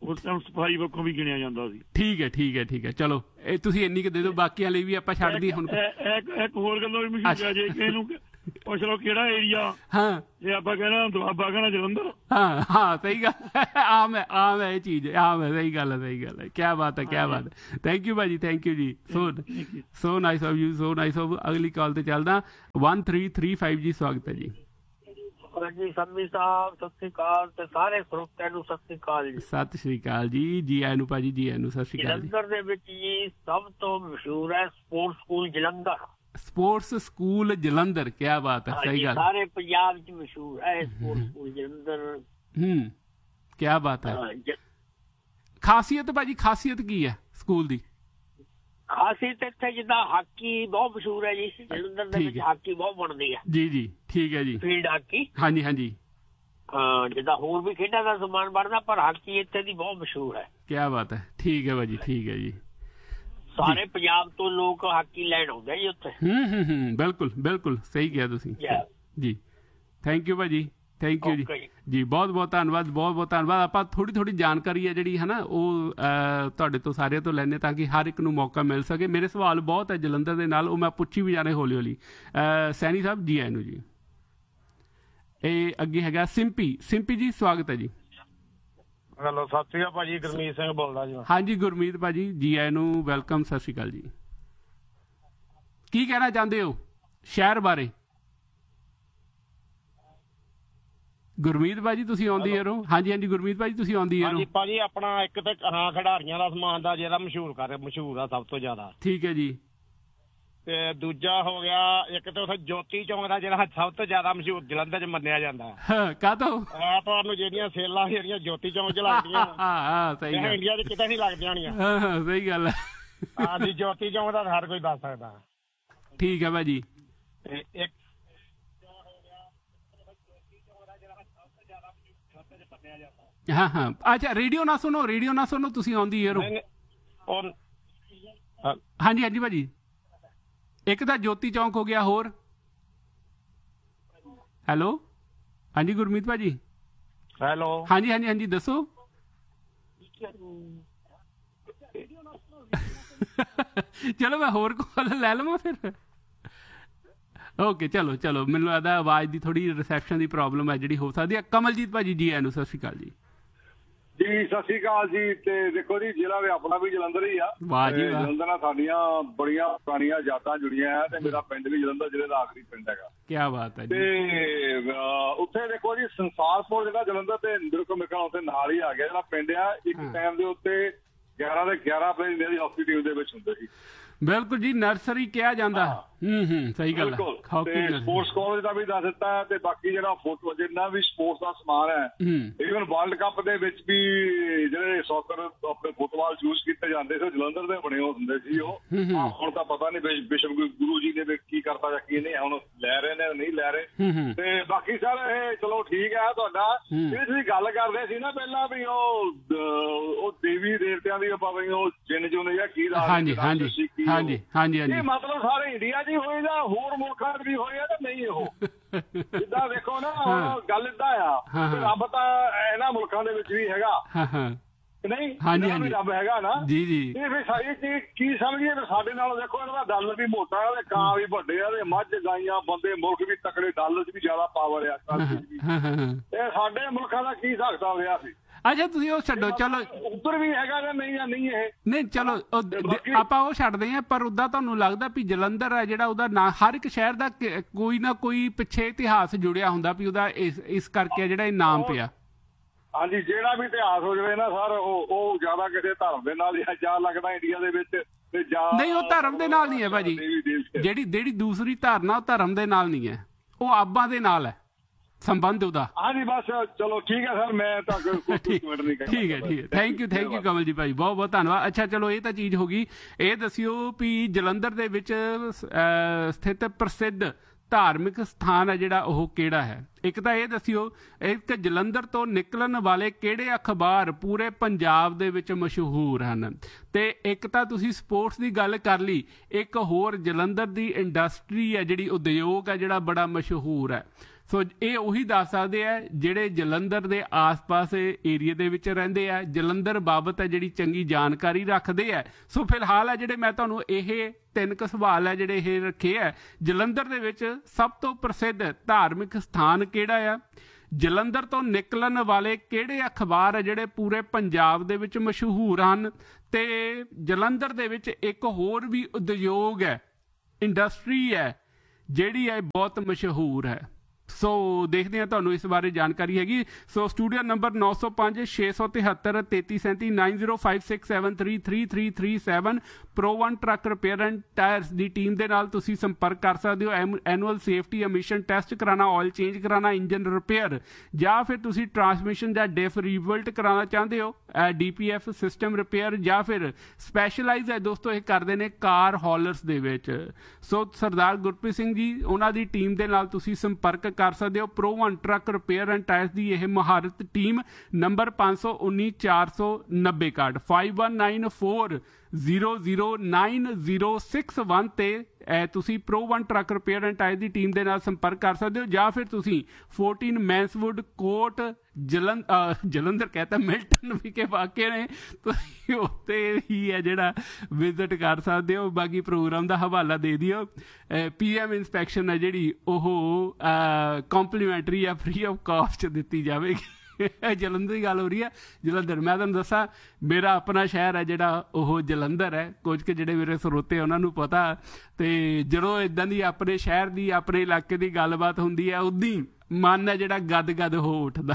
C: ਉਸ ਟਾਈਮ ਸਫਾਈ ਪੱਖੋਂ ਵੀ ਗਿਣਿਆ ਜਾਂਦਾ ਸੀ।
A: ਠੀਕ ਹੈ ਠੀਕ ਹੈ ਠੀਕ ਹੈ, ਚਲੋ ਇਹ ਤੁਸੀਂ ਇੰਨੀ ਕੁ ਦੇ ਦਿਓ, ਬਾਕੀਆਂ ਲਈ ਵੀ ਆਪਾਂ ਛੱਡ ਦਈਏ ਹੁਣ।
C: ਇੱਕ ਹੋਰ ਗੱਲੋਂ ਵੀ ਮਸ਼ਹੂਰ ਹੈ, ਜੇ ਕਿਸੇ ਨੂੰ ਪੁੱਛ ਲਓ ਕਿਹੜਾ ਏਰੀਆ,
A: ਹਾਂ
C: ਜੇ ਆਪਾਂ ਕਹਿਣਾ ਦੁਆਬਾ ਕਹਿਣਾ ਜਲੰਧਰ।
A: ਹਾਂ ਹਾਂ ਸਹੀ ਗੱਲ, ਆਮ ਹੈ ਆਮ ਹੈ ਇਹ ਚੀਜ਼, ਆਮ ਹੈ, ਸਹੀ ਗੱਲ ਹੈ ਸਹੀ ਗੱਲ ਹੈ। ਕਿਆ ਬਾਤ ਹੈ ਕਿਆ ਬਾਤ ਹੈ, ਥੈਂਕ ਯੂ ਭਾਜੀ, ਥੈਂਕ ਯੂ ਜੀ, ਸੋ so nice of you, so nice of. ਅਗਲੀ ਕਾਲ ਤੇ ਚੱਲਦਾ, one three three five G, ਸਵਾਗਤ ਹੈ ਜੀ।
D: ਜੀ ਸੰਮੀ ਸਾਹਿਬ ਸਤਿ ਸ੍ਰੀ ਅਕਾਲ ਤੇ ਸਾਰੇ ਸਰੋਤਿਆਂ ਨੂੰ ਸਤਿ ਸ੍ਰੀ ਅਕਾਲ ਜੀ।
A: ਸਤਿ ਸ੍ਰੀ ਅਕਾਲ ਜੀ, ਜੀ ਆਇਆਂ ਨੂੰ ਭਾਜੀ, ਜੀ ਆਇਆਂ ਨੂੰ, ਸਤਿ ਸ੍ਰੀ ਅਕਾਲ ਜੀ।
D: ਜਲੰਧਰ ਦੇ ਵਿੱਚ ਜੀ ਸਭ ਤੋਂ ਮਸ਼ਹੂਰ ਹੈ sports school Jalandhar.
A: Sports school Jalandhar, ਕਿਆ ਬਾਤ ਹੈ, ਸਹੀ ਗੱਲ,
D: ਸਾਰੇ ਪੰਜਾਬ ਚ ਮਸ਼ਹੂਰ ਹੈ ਸਪੋਰਟਸ ਸਕੂਲ ਜਲੰਧਰ।
A: ਹੂੰ ਕਿਆ ਬਾਤ ਹੈ। ਖਾਸੀਅਤ ਭਾਜੀ, ਖਾਸੀਅਤ ਕੀ ਹੈ ਸਕੂਲ ਦੀ?
D: ਖਾਸੀਅਤ ਇੱਥੇ ਜਿੱਦਾਂ ਹਾਕੀ ਬਹੁਤ ਮਸ਼ਹੂਰ ਹੈ ਜੀ, ਜਲੰਧਰ ਦੇ ਵਿੱਚ ਹਾਕੀ ਬਹੁਤ ਬਣਦੀ ਹੈ।
A: ਜੀ ਜੀ ਠੀਕ ਹੈ ਜੀ,
D: ਫੀਲਡ ਹਾਕੀ।
A: ਹਾਂਜੀ ਹਾਂਜੀ
D: ਹਾਂ, ਜਿੱਦਾਂ ਹੋਰ ਵੀ ਖੇਡਾਂ ਦਾ ਸਮਾਨ ਬਣਦਾ, ਪਰ ਹਾਕੀ ਇੱਥੇ ਦੀ ਬਹੁਤ ਮਸ਼ਹੂਰ ਹੈ।
A: ਕਿਆ ਬਾਤ ਹੈ, ਠੀਕ ਹੈ ਭਾਜੀ, ਠੀਕ ਹੈ ਜੀ।
D: ਸਾਰੇ ਪੰਜਾਬ ਤੋਂ ਲੋਕ ਹਾਕੀ ਲੈਣ ਆਉਂਦੇ ਜੀ ਉੱਥੇ।
A: ਹੂੰ ਹੂੰ ਹੂੰ ਬਿਲਕੁਲ ਬਿਲਕੁਲ ਸਹੀ ਕਿਹਾ ਤੁਸੀਂ ਜੀ। ਥੈਂਕ ਯੂ ਭਾਜੀ, ਥੈਂਕ ਯੂ ਜੀ ਜੀ, ਬਹੁਤ ਬਹੁਤ ਧੰਨਵਾਦ, ਬਹੁਤ ਬਹੁਤ ਧੰਨਵਾਦ। ਆਪਾਂ ਥੋੜ੍ਹੀ ਥੋੜ੍ਹੀ ਜਾਣਕਾਰੀ ਹੈ ਜਿਹੜੀ ਹੈ ਨਾ, ਉਹ ਤੁਹਾਡੇ ਤੋਂ ਸਾਰਿਆਂ ਤੋਂ ਲੈਣੇ ਤਾਂ ਕਿ ਹਰ ਇੱਕ ਨੂੰ ਮੌਕਾ ਮਿਲ ਸਕੇ। ਮੇਰੇ ਸਵਾਲ ਬਹੁਤ ਹੈ ਜਲੰਧਰ ਦੇ ਨਾਲ, ਉਹ ਮੈਂ ਪੁੱਛੀ ਵੀ ਜਾਣੇ ਹੌਲੀ ਹੌਲੀ। ਸੈਣੀ ਸਾਹਿਬ ਜੀ ਆਇਆਂ ਨੂੰ ਜੀ। ਇਹ ਅੱਗੇ ਹੈਗਾ ਸਿੰਪੀ, ਸਿੰਪੀ ਜੀ ਸਵਾਗਤ ਹੈ ਜੀ।
E: ਹੈਲੋ ਸਤਿ ਸ਼੍ਰੀ ਅਕਾਲ ਭਾਜੀ, ਗੁਰਮੀਤ ਸਿੰਘ ਬੋਲਦਾ ਜੀ।
A: ਹਾਂਜੀ ਗੁਰਮੀਤ ਭਾਜੀ, ਜੀ ਆਇਆਂ ਨੂੰ, ਵੈਲਕਮ, ਸਤਿ ਸ਼੍ਰੀ ਅਕਾਲ ਜੀ। ਕੀ ਕਹਿਣਾ ਚਾਹੁੰਦੇ ਹੋ ਸ਼ਹਿਰ ਬਾਰੇ? ਗੁਰਮੀਤ ਭਾਜੀ ਤੁਸੀਂ ਆਉਂਦੀ ਹੈ ਰੋ? ਹਾਂਜੀ ਹਾਂਜੀ ਗੁਰਮੀਤ ਭਾਜੀ ਤੁਸੀਂ ਆਉਂਦੀ ਹੈ ਰੋ?
E: ਭਾਜੀ ਆਪਣਾ ਇੱਕ ਤੇ ਹਾਂ ਖਿਡਾਰੀਆਂ ਦਾ ਸਮਾਨ ਦਾ ਜਿਹੜਾ ਮਸ਼ਹੂਰ ਕਰ ਮਸ਼ਹੂਰ ਆ ਸਭ ਤੋਂ ਜ਼ਿਆਦਾ।
A: ਠੀਕ ਹੈ ਜੀ।
E: ਤੇ ਦੂਜਾ ਹੋ ਗਿਆ ਇੱਕ ਤੇ ਉੱਥੇ ਜੋਤੀ ਚੌਂਕ ਦਾ ਜਿਹੜਾ ਸਭ ਤੋਂ ਜ਼ਿਆਦਾ ਮਸ਼ਹੂਰ ਜਲੰਧਰ ਚ ਮੰਨਿਆ ਜਾਂਦਾ।
A: ਕਾਹਤੋਂ?
E: ਤੁਹਾਨੂੰ ਜਿਹੜੀਆਂ ਸੇਲਾਂ ਜਿਹੜੀਆਂ ਜੋਤੀ ਚੌਂਕ ਚ ਲੱਗਦੀਆਂ,
A: ਹਾਂ ਸਹੀ ਗੱਲ,
E: ਇੰਡੀਆ ਚ ਕਿਤੇ ਨਹੀਂ ਲੱਗਦੀਆਂ ਹੋਣੀਆਂ।
A: ਹਾਂ ਸਹੀ ਗੱਲ ਹੈ।
E: ਹਾਂਜੀ ਜੋਤੀ ਚੌਂਕ ਦਾ ਹਰ ਕੋਈ ਦੱਸ ਸਕਦਾ।
A: ਠੀਕ ਹੈ ਭਾਜੀ।
E: ਤੇ ਇੱਕ
A: ਹਾਂ ਹਾਂ ਅੱਛਾ, ਰੇਡੀਓ ਨਾ ਸੁਣੋ, ਰੇਡੀਓ ਨਾ ਸੁਣੋ, ਤੁਸੀਂ ਆਉਂਦੀ ਹੈ ਰੋ? ਹਾਂਜੀ ਹਾਂਜੀ ਭਾਜੀ, ਇੱਕ ਤਾਂ ਜੋਤੀ ਚੌਂਕ ਹੋ ਗਿਆ, ਹੋਰ? ਹੈਲੋ ਹਾਂਜੀ ਗੁਰਮੀਤ ਭਾਜੀ।
E: ਹੈਲੋ
A: ਹਾਂਜੀ ਹਾਂਜੀ ਹਾਂਜੀ ਦੱਸੋ। ਚਲੋ ਮੈਂ ਹੋਰ ਕਾਲ ਲੈ ਲਵਾਂ ਫਿਰ। ਓਕੇ ਚਲੋ ਚਲੋ, ਮੈਨੂੰ ਲੱਗਦਾ ਆਵਾਜ਼ ਦੀ ਥੋੜੀ ਰਿਸੈਪਸ਼ਨ ਦੀ ਪ੍ਰੋਬਲਮ ਹੈ ਜਿਹੜੀ ਹੋ ਸਕਦੀ ਹੈ। ਕਮਲਜੀਤ ਭਾਜੀ ਜੀ ਆਇਆਂ ਨੂੰ, ਸਤਿ ਸ਼੍ਰੀ ਅਕਾਲ ਜੀ।
F: ਜੀ ਸਤਿ ਸ਼੍ਰੀ ਅਕਾਲ ਜੀ। ਤੇ ਦੇਖੋ ਜੀ, ਜ਼ਿਲ੍ਹਾ ਵੀ ਆਪਣਾ ਵੀ ਜਲੰਧਰ ਹੀ ਆ।
A: ਵਾਹ ਜੀ ਵਾਹ।
F: ਜਲੰਧਰ ਨਾਲ ਸਾਡੀਆਂ ਬੜੀਆਂ ਪੁਰਾਣੀਆਂ ਯਾਦਾਂ ਜੁੜੀਆਂ ਹੈ, ਤੇ ਮੇਰਾ ਪਿੰਡ ਵੀ ਜਲੰਧਰ ਜ਼ਿਲ੍ਹੇ ਦਾ ਆਖਰੀ ਪਿੰਡ ਹੈਗਾ।
A: ਕੀ ਬਾਤ ਹੈ ਜੀ।
F: ਤੇ ਉੱਥੇ ਦੇਖੋ ਜੀ, ਸੰਸਾਰਪੁਰ ਜਿਹੜਾ ਜਲੰਧਰ ਤੇ ਬਿਲਕੁਲ ਮੇਰੇ ਖਿਆਲ ਉੱਥੇ ਨਾਲ ਹੀ ਆ ਗਿਆ ਜਿਹੜਾ ਪਿੰਡ ਆ। ਇੱਕ ਟਾਈਮ ਦੇ ਉੱਤੇ ਗਿਆਰਾਂ ਦੇ ਗਿਆਰਾਂ ਪਲੇਅਰ ਇੰਡੀਆ ਦੀ ਹਾਕੀ ਟੀਮ ਦੇ ਵਿੱਚ ਹੁੰਦੇ ਸੀ।
A: ਬਿਲਕੁਲ ਜੀ, ਨਰਸਰੀ ਕਿਹਾ ਜਾਂਦਾ। ਹੂੰ ਹੂੰ ਸਹੀ ਗੱਲ ਹੈ।
F: ਸਪੋਰਟਸ ਕਾਲਜ ਦਾ ਵੀ ਦੱਸ ਦਿੱਤਾ, ਤੇ ਬਾਕੀ ਜਿਹੜਾ ਫੋਟੋ ਜਿੰਨਾ ਵੀ ਸਪੋਰਟਸ ਦਾ ਸਮਾਨ ਹੈ, ਈਵਨ ਵਰਲਡ ਕੱਪ ਦੇ ਵਿੱਚ ਵੀ ਜਿਹੜੇ ਸੌਕਰ ਆਪਣੇ ਫੁੱਟਬਾਲ ਯੂਜ਼ ਕੀਤੇ ਜਾਂਦੇ ਸੀ, ਜਲੰਧਰ ਦੇ ਬਣੇ ਹੁੰਦੇ ਸੀ ਉਹ। ਹੁਣ ਤਾਂ ਪਤਾ ਨਹੀਂ ਵਿਸ਼ਵ ਗੁਰੂ ਜੀ ਨੇ ਕੀ ਕਰਤਾ ਜਾਂ ਕੀ ਨਹੀਂ, ਹੁਣ ਲੈ ਰਹੇ ਨੇ ਨਹੀਂ ਲੈ ਰਹੇ। ਤੇ ਬਾਕੀ ਸਰ ਇਹ ਚਲੋ ਠੀਕ ਹੈ ਤੁਹਾਡਾ। ਇਹ ਤੁਸੀਂ ਗੱਲ ਕਰਦੇ ਸੀ ਨਾ ਪਹਿਲਾਂ ਵੀ ਉਹ ਉਹ ਦੇਵੀ ਦੇਵਤਿਆਂ ਦੀ ਆਪਾਂ ਉਹ ਜਿੰਨ ਜੁਨ ਜਾਂ ਕੀ ਦਾ,
A: ਹਾਂਜੀ ਹਾਂਜੀ ਹਾਂਜੀ ਹਾਂਜੀ ਹਾਂਜੀ,
F: ਇਹ ਮਤਲਬ ਸਾਰੇ ਇੰਡੀਆ 'ਚ ਹੀ ਹੋਏ ਜਾਂ ਹੋਰ ਮੁਲਕਾਂ 'ਚ ਵੀ ਹੋਏ ਆ? ਤਾਂ ਨਹੀਂ, ਉਹ ਜਿੱਦਾਂ ਦੇਖੋ ਨਾ ਗੱਲ ਏਦਾਂ ਆ, ਰੱਬ ਤਾਂ ਇਹਨਾਂ ਮੁਲਕਾਂ ਦੇ ਵਿੱਚ ਵੀ ਹੈਗਾ ਨਹੀਂ? ਹਾਂਜੀ ਹਾਂਜੀ ਰੱਬ ਹੈਗਾ ਨਾ ਜੀ ਜੀ। ਇਹ ਫਿਰ ਸਾਰੀ ਚੀਜ਼ ਕੀ ਸਮਝੀਏ? ਫਿਰ ਸਾਡੇ ਨਾਲ ਦੇਖੋ ਇਹਨਾਂ ਦਾ ਡਾਲਰ ਵੀ ਮੋਟਾ, ਤੇ ਕਾਂ ਵੀ ਵੱਡੇ ਆ, ਤੇ ਮੱਝ ਗਾਈਆਂ ਬੰਦੇ ਮੁਲਕ ਵੀ ਤਕੜੇ, ਡਾਲਰ 'ਚ ਵੀ ਜ਼ਿਆਦਾ ਪਾਵਰ ਆ। ਇਹ ਸਾਡੇ ਮੁਲਕਾਂ ਦਾ ਕੀ ਹਿਸਾਬ ਕਿਤਾਬ ਰਿਹਾ ਸੀ?
A: ਅੱਛਾ ਤੁਸੀਂ ਉਹ ਛੱਡੋ, ਚਲੋ
F: ਉੱਧਰ ਵੀ ਹੈਗਾ ਜਾਂ ਨਹੀਂ ਜਾਂ ਨਹੀਂ? ਇਹ
A: ਨਹੀਂ ਚਲੋ ਆਪਾਂ ਉਹ ਛੱਡਦੇ ਹਾਂ, ਪਰ ਉਦਾਂ ਤੁਹਾਨੂੰ ਲੱਗਦਾ ਵੀ ਜਲੰਧਰ ਹੈ ਜਿਹੜਾ, ਉਹਦਾ ਨਾਂ ਹਰ ਇੱਕ ਸ਼ਹਿਰ ਦਾ ਕੋਈ ਨਾ ਕੋਈ ਪਿੱਛੇ ਇਤਿਹਾਸ ਜੁੜਿਆ ਹੁੰਦਾ ਵੀ ਉਹਦਾ ਇਸ ਇਸ ਕਰਕੇ ਜਿਹੜਾ ਇਹ ਨਾਮ ਪਿਆ?
F: ਹਾਂਜੀ, ਜਿਹੜਾ ਵੀ ਇਤਿਹਾਸ ਹੋ ਜਾਵੇ ਨਾ ਸਰ, ਉਹ ਉਹ ਜ਼ਿਆਦਾ ਕਿਸੇ ਧਰਮ ਦੇ ਨਾਲ ਜਾਂ ਲੱਗਦਾ ਇੰਡੀਆ ਦੇ ਵਿੱਚ, ਤੇ ਜਾਂ
A: ਨਹੀਂ ਉਹ ਧਰਮ ਦੇ ਨਾਲ ਨਹੀਂ ਹੈ ਭਾਜੀ। ਜਿਹੜੀ ਜਿਹੜੀ ਦੂਸਰੀ ਧਾਰਨਾ ਉਹ ਧਰਮ ਦੇ ਨਾਲ ਨਹੀਂ ਹੈ, ਉਹ ਆਬਾਂ ਦੇ ਨਾਲ ਹੈ ਸੰਬੰਧ ਉਹਦਾ।
F: ਹਾਂਜੀ ਬਸ ਚਲੋ ਠੀਕ ਹੈ ਸਰ, ਮੈਂ ਤਾਂ
A: ਠੀਕ ਹੈ ਠੀਕ ਹੈ। Thank you thank you Kamal ji ਭਾਈ, ਬਹੁਤ ਬਹੁਤ ਧੰਨਵਾਦ। ਅੱਛਾ ਚਲੋ ਇਹ ਤਾਂ ਚੀਜ਼ ਹੋ ਗਈ। ਇਹ ਦੱਸਿਓ ਵੀ ਜਲੰਧਰ ਦੇ ਵਿੱਚ ਸਥਿਤ ਪ੍ਰਸਿੱਧ ਧਾਰਮਿਕ ਸਥਾਨ ਹੈ ਜਿਹੜਾ ਉਹ ਕਿਹੜਾ ਹੈ? ਇੱਕ ਤਾਂ ਇਹ ਦੱਸਿਓ, ਇੱਕ ਜਲੰਧਰ ਤੋਂ ਨਿਕਲਣ ਵਾਲੇ ਕਿਹੜੇ ਅਖਬਾਰ ਪੂਰੇ ਪੰਜਾਬ ਦੇ ਵਿੱਚ ਮਸ਼ਹੂਰ ਹਨ, ਤੇ ਇੱਕ ਤਾਂ ਤੁਸੀਂ ਸਪੋਰਟਸ ਦੀ ਗੱਲ ਕਰ ਲਈ, ਇੱਕ ਹੋਰ ਜਲੰਧਰ ਦੀ ਇੰਡਸਟਰੀ ਹੈ ਜਿਹੜੀ, ਉਦਯੋਗ ਹੈ ਜਿਹੜਾ ਬੜਾ ਮਸ਼ਹੂਰ ਹੈ। ਸੋ ਇਹ ਉਹੀ ਦੱਸ ਸਕਦੇ ਆ ਜਿਹੜੇ ਜਲੰਧਰ ਦੇ ਆਸ-ਪਾਸ ਏਰੀਏ ਦੇ ਵਿੱਚ ਰਹਿੰਦੇ ਆ, ਜਲੰਧਰ ਬਾਬਤ ਹੈ ਜਿਹੜੀ ਚੰਗੀ ਜਾਣਕਾਰੀ ਰੱਖਦੇ ਆ। ਸੋ ਫਿਲਹਾਲ ਹੈ ਜਿਹੜੇ ਮੈਂ ਤੁਹਾਨੂੰ ਇਹ ਤਿੰਨ ਕੁ ਸਵਾਲ ਹੈ ਜਿਹੜੇ ਇਹ ਰੱਖੇ ਆ। ਜਲੰਧਰ ਦੇ ਵਿੱਚ ਸਭ ਤੋਂ ਪ੍ਰਸਿੱਧ ਧਾਰਮਿਕ ਸਥਾਨ ਕਿਹੜਾ ਆ? ਜਲੰਧਰ ਤੋਂ ਨਿਕਲਣ ਵਾਲੇ ਕਿਹੜੇ ਅਖਬਾਰ ਹੈ ਜਿਹੜੇ ਪੂਰੇ ਪੰਜਾਬ ਦੇ ਵਿੱਚ ਮਸ਼ਹੂਰ ਹਨ? ਤੇ ਜਲੰਧਰ ਦੇ ਵਿੱਚ ਇੱਕ ਹੋਰ ਵੀ ਉਦਯੋਗ ਹੈ, ਇੰਡਸਟਰੀ ਹੈ ਜਿਹੜੀ ਹੈ ਬਹੁਤ ਮਸ਼ਹੂਰ ਹੈ। ਸੋ ਦੇਖਦੇ ਹਾਂ ਤੁਹਾਨੂੰ ਇਸ ਬਾਰੇ ਜਾਣਕਾਰੀ ਹੈਗੀ। ਸੋ ਸਟੂਡੀਓ ਨੰਬਰ ਨੌ ਸੌ ਪੰਜ ਛੇ ਸੌ ਤਿਹੱਤਰ ਤੇਤੀ ਸੈਂਤੀ nine zero five six seven three three three three seven pro one truck repair and tyres the team ਦੇ ਨਾਲ ਤੁਸੀਂ ਸੰਪਰਕ ਕਰ ਸਕਦੇ ਹੋ। ਐਨੂਅਲ ਸੇਫਟੀ ਐਮਿਸ਼ਨ ਟੈਸਟ ਕਰਾਉਣਾ, ਆਇਲ ਚੇਂਜ ਕਰਾਉਣਾ, ਇੰਜਨ ਰਿਪੇਅਰ, ਜਾਂ ਫਿਰ ਤੁਸੀਂ ਟਰਾਂਸਮਿਸ਼ਨ ਜਾਂ ਡਿਫ ਰੀਬਿਲਟ ਕਰਾਉਣਾ ਚਾਹੁੰਦੇ ਹੋ, D P F system repair, ਜਾਂ ਫਿਰ ਸਪੈਸ਼ਲਾਈਜ਼ ਹੈ ਦੋਸਤੋ ਇਹ ਕਰਦੇ ਨੇ ਕਾਰ ਹੌਲਰਸ ਦੇ ਵਿੱਚ। ਸੋ ਸਰਦਾਰ ਗੁਰਪ੍ਰੀਤ ਸਿੰਘ ਜੀ ਉਹਨਾਂ ਦੀ ਟੀਮ ਦੇ ਨਾਲ ਤੁਸੀਂ ਸੰਪਰਕ ਕਰ ਸਕਦੇ ਹੋ। Pro one truck repair and tyres ਦੀ ਇਹ ਮਹਾਰਤ ਟੀਮ ਨੰਬਰ ਪੰਜ ਸੌ ਉੱਨੀ ਚਾਰ ਸੌ ਨੱਬੇ card five one nine four zero zero nine zero six one ਤੇ ਤੁਸੀਂ pro one truck repair and tyre the team ਦੇ ਨਾਲ ਸੰਪਰਕ ਕਰ ਸਕਦੇ ਹੋ, ਜਾਂ ਫਿਰ ਤੁਸੀਂ ਚੌਦਾਂ ਮੈਂਸਵੁੱਡ ਕੋਟ ਜਲੰ ਜਲੰਧਰ ਕਹਤਾ ਮਿਲਟਨ ਵਿਖੇ ਵਾਕੇ ਨੇ, ਤੁਸੀਂ ਉੱਥੇ ਹੀ ਹੈ ਜਿਹੜਾ ਵਿਜ਼ਿਟ ਕਰ ਸਕਦੇ ਹੋ। ਬਾਕੀ ਪ੍ਰੋਗਰਾਮ ਦਾ ਹਵਾਲਾ ਦੇ ਦਿਓ। ਪੀ ਐਮ ਇੰਸਪੈਕਸ਼ਨ ਹੈ ਜਿਹੜੀ ਉਹ ਕੰਪਲੀਮੈਂਟਰੀ ਜਾਂ ਫ੍ਰੀ ਆਫ ਕਾਸਟ ਦਿੱਤੀ ਜਾਵੇਗੀ। ਜਲੰਧਰ ਦੀ ਗੱਲ ਹੋ ਰਹੀ ਹੈ। ਜਲੰਧਰ ਮੈਂ ਤੁਹਾਨੂੰ ਦੱਸਾਂ ਮੇਰਾ ਆਪਣਾ ਸ਼ਹਿਰ ਹੈ ਜਿਹੜਾ ਉਹ ਜਲੰਧਰ ਹੈ। ਕੁਝ ਕੁ ਜਿਹੜੇ ਮੇਰੇ ਸਰੋਤੇ ਉਹਨਾਂ ਨੂੰ ਪਤਾ, ਤੇ ਜਦੋਂ ਇੱਦਾਂ ਦੀ ਆਪਣੇ ਸ਼ਹਿਰ ਦੀ ਆਪਣੇ ਇਲਾਕੇ ਦੀ ਗੱਲਬਾਤ ਹੁੰਦੀ ਹੈ ਉਦੋਂ ਹੀ ਮਨ ਹੈ ਜਿਹੜਾ ਗਦ ਗਦ ਹੋ ਉੱਠਦਾ।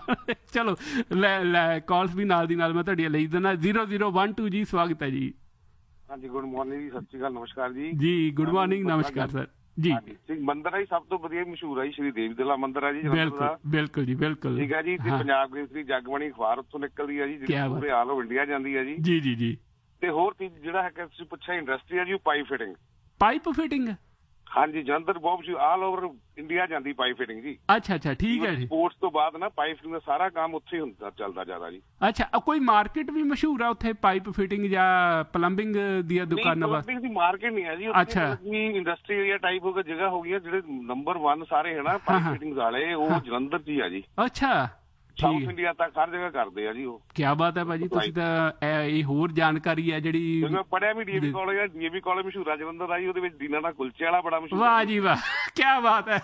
A: ਚਲੋ ਲੈ ਲੈ ਕਾਲਸ ਵੀ ਨਾਲ ਦੀ ਨਾਲ ਮੈਂ ਤੁਹਾਡੀਆਂ ਲਈ ਦਿੰਦਾ। ਜ਼ੀਰੋ ਜ਼ੀਰੋ ਵਨ ਟੂ ਜੀ ਸਵਾਗਤ ਹੈ ਜੀ।
E: ਹਾਂਜੀ ਗੁੱਡ ਮਾਰਨਿੰਗ ਜੀ, ਸਤਿ ਸ਼੍ਰੀ ਅਕਾਲ, ਨਮਸਕਾਰ ਜੀ।
A: ਜੀ ਗੁੱਡ ਮਾਰਨਿੰਗ, ਨਮਸਕਾਰ ਸਰ ਜੀ।
E: ਮੰਦਿਰ ਹੈ ਜੀ ਸਭ ਤੋਂ ਵਧੀਆ ਮਸ਼ਹੂਰ ਹੈ ਜੀ, ਸ਼੍ਰੀ ਦੇਵੀ ਦਲਾ ਮੰਦਿਰ ਹੈ ਜੀ।
A: ਬਿਲਕੁਲ ਬਿਲਕੁਲ ਜੀ, ਬਿਲਕੁਲ
E: ਠੀਕ ਹੈ ਜੀ। ਤੇ ਪੰਜਾਬ ਕੇਸਰੀ ਜਗਬਾਣੀ ਅਖਬਾਰ ਉੱਥੋਂ ਨਿਕਲਦੀ ਹੈ ਜੀ, ਜਿਹੜੀ ਪੂਰੇ ਆਲ ਓਵਰ ਇੰਡੀਆ ਜਾਂਦੀ ਹੈ ਜੀ। ਜੀ ਜੀ ਜੀ। ਤੇ ਹੋਰ ਜਿਹੜਾ ਹੈਗਾ ਤੁਸੀਂ ਪੁੱਛਿਆ ਇੰਡਸਟਰੀ ਹੈ ਜੀ, ਉਹ ਪਾਈਪ ਫਿਟਿੰਗ।
A: Pipe fitting? ਹਾਂਜੀ,
E: ਜਲੰਧਰ ਬਹੁਤ ਮਸ਼ਹੂਰ, ਆਲ ਓਵਰ ਇੰਡੀਆ ਜਾਂਦੀ ਪਾਈਪ ਫਿਟਿੰਗ ਜੀ।
A: ਅੱਛਾ ਅੱਛਾ, ਠੀਕ ਹੈ ਜੀ।
E: ਸਪੋਰਟਸ ਤੋਂ ਬਾਅਦ ਨਾ ਪਾਈਪ ਫਿਟਿੰਗ ਦਾ ਸਾਰਾ ਕੰਮ ਉੱਥੇ ਹੁੰਦਾ, ਚੱਲਦਾ ਜ਼ਿਆਦਾ ਜੀ।
A: ਅੱਛਾ, ਕੋਈ ਮਾਰਕੀਟ ਵੀ ਮਸ਼ਹੂਰ ਆ ਉੱਥੇ ਪਾਈਪ ਫਿਟਿੰਗ ਜਾਂ ਪਲੰਬਿੰਗ ਦੀਆਂ ਦੁਕਾਨਾਂ ਵਾਸਤੇ?
E: ਪਲੰਬਿੰਗ ਦੀ ਮਾਰਕੀਟ ਨਹੀਂ ਹੈ ਜੀ
A: ਅੱਛਾ,
E: ਇੰਡਸਟਰੀ ਏਰੀਆ ਟਾਈਪ ਹੋ ਗਿਆ, ਜਗ੍ਹਾ ਹੋ ਗਈ ਹੈ। ਜਿਹੜੇ ਨੰਬਰ ਵਨ ਸਾਰੇ ਹੈ ਨਾ ਪਾਈਪ ਫਿਟਿੰਗ ਵਾਲੇ, ਉਹ ਜਲੰਧਰ ਚ ਹੀ ਆ ਜੀ।
A: ਅੱਛਾ,
E: ਸਾਊਥ ਇੰਡੀਆ ਤੱਕ ਹਰ ਜਗ੍ਹਾ ਕਰਦੇ ਆ ਜੀ ਉਹ। ਕੀ
A: ਬਾਤ ਹੈ ਭਾਜੀ, ਤੁਸੀਂ ਤਾਂ ਇਹ ਹੋਰ ਜਾਣਕਾਰੀ ਹੈ ਜਿਹੜੀ ਮੈਂ
E: ਪੜ੍ਹਿਆ ਵੀ। ਡੀਏਵੀ ਕਾਲਜ ਹੈ, ਡੀਏਵੀ ਕਾਲਜ ਮਸ਼ਹੂਰ ਆ ਜਲੰਧਰ ਦਾ ਜੀ। ਉਹਦੇ ਵਿੱਚ ਦੀਨਾ ਦਾ ਕੁਲਚੇ ਵਾਲਾ ਬੜਾ ਮਸ਼ਹੂਰ। ਵਾਹ ਜੀ ਵਾਹ, ਕੀ ਬਾਤ ਹੈ।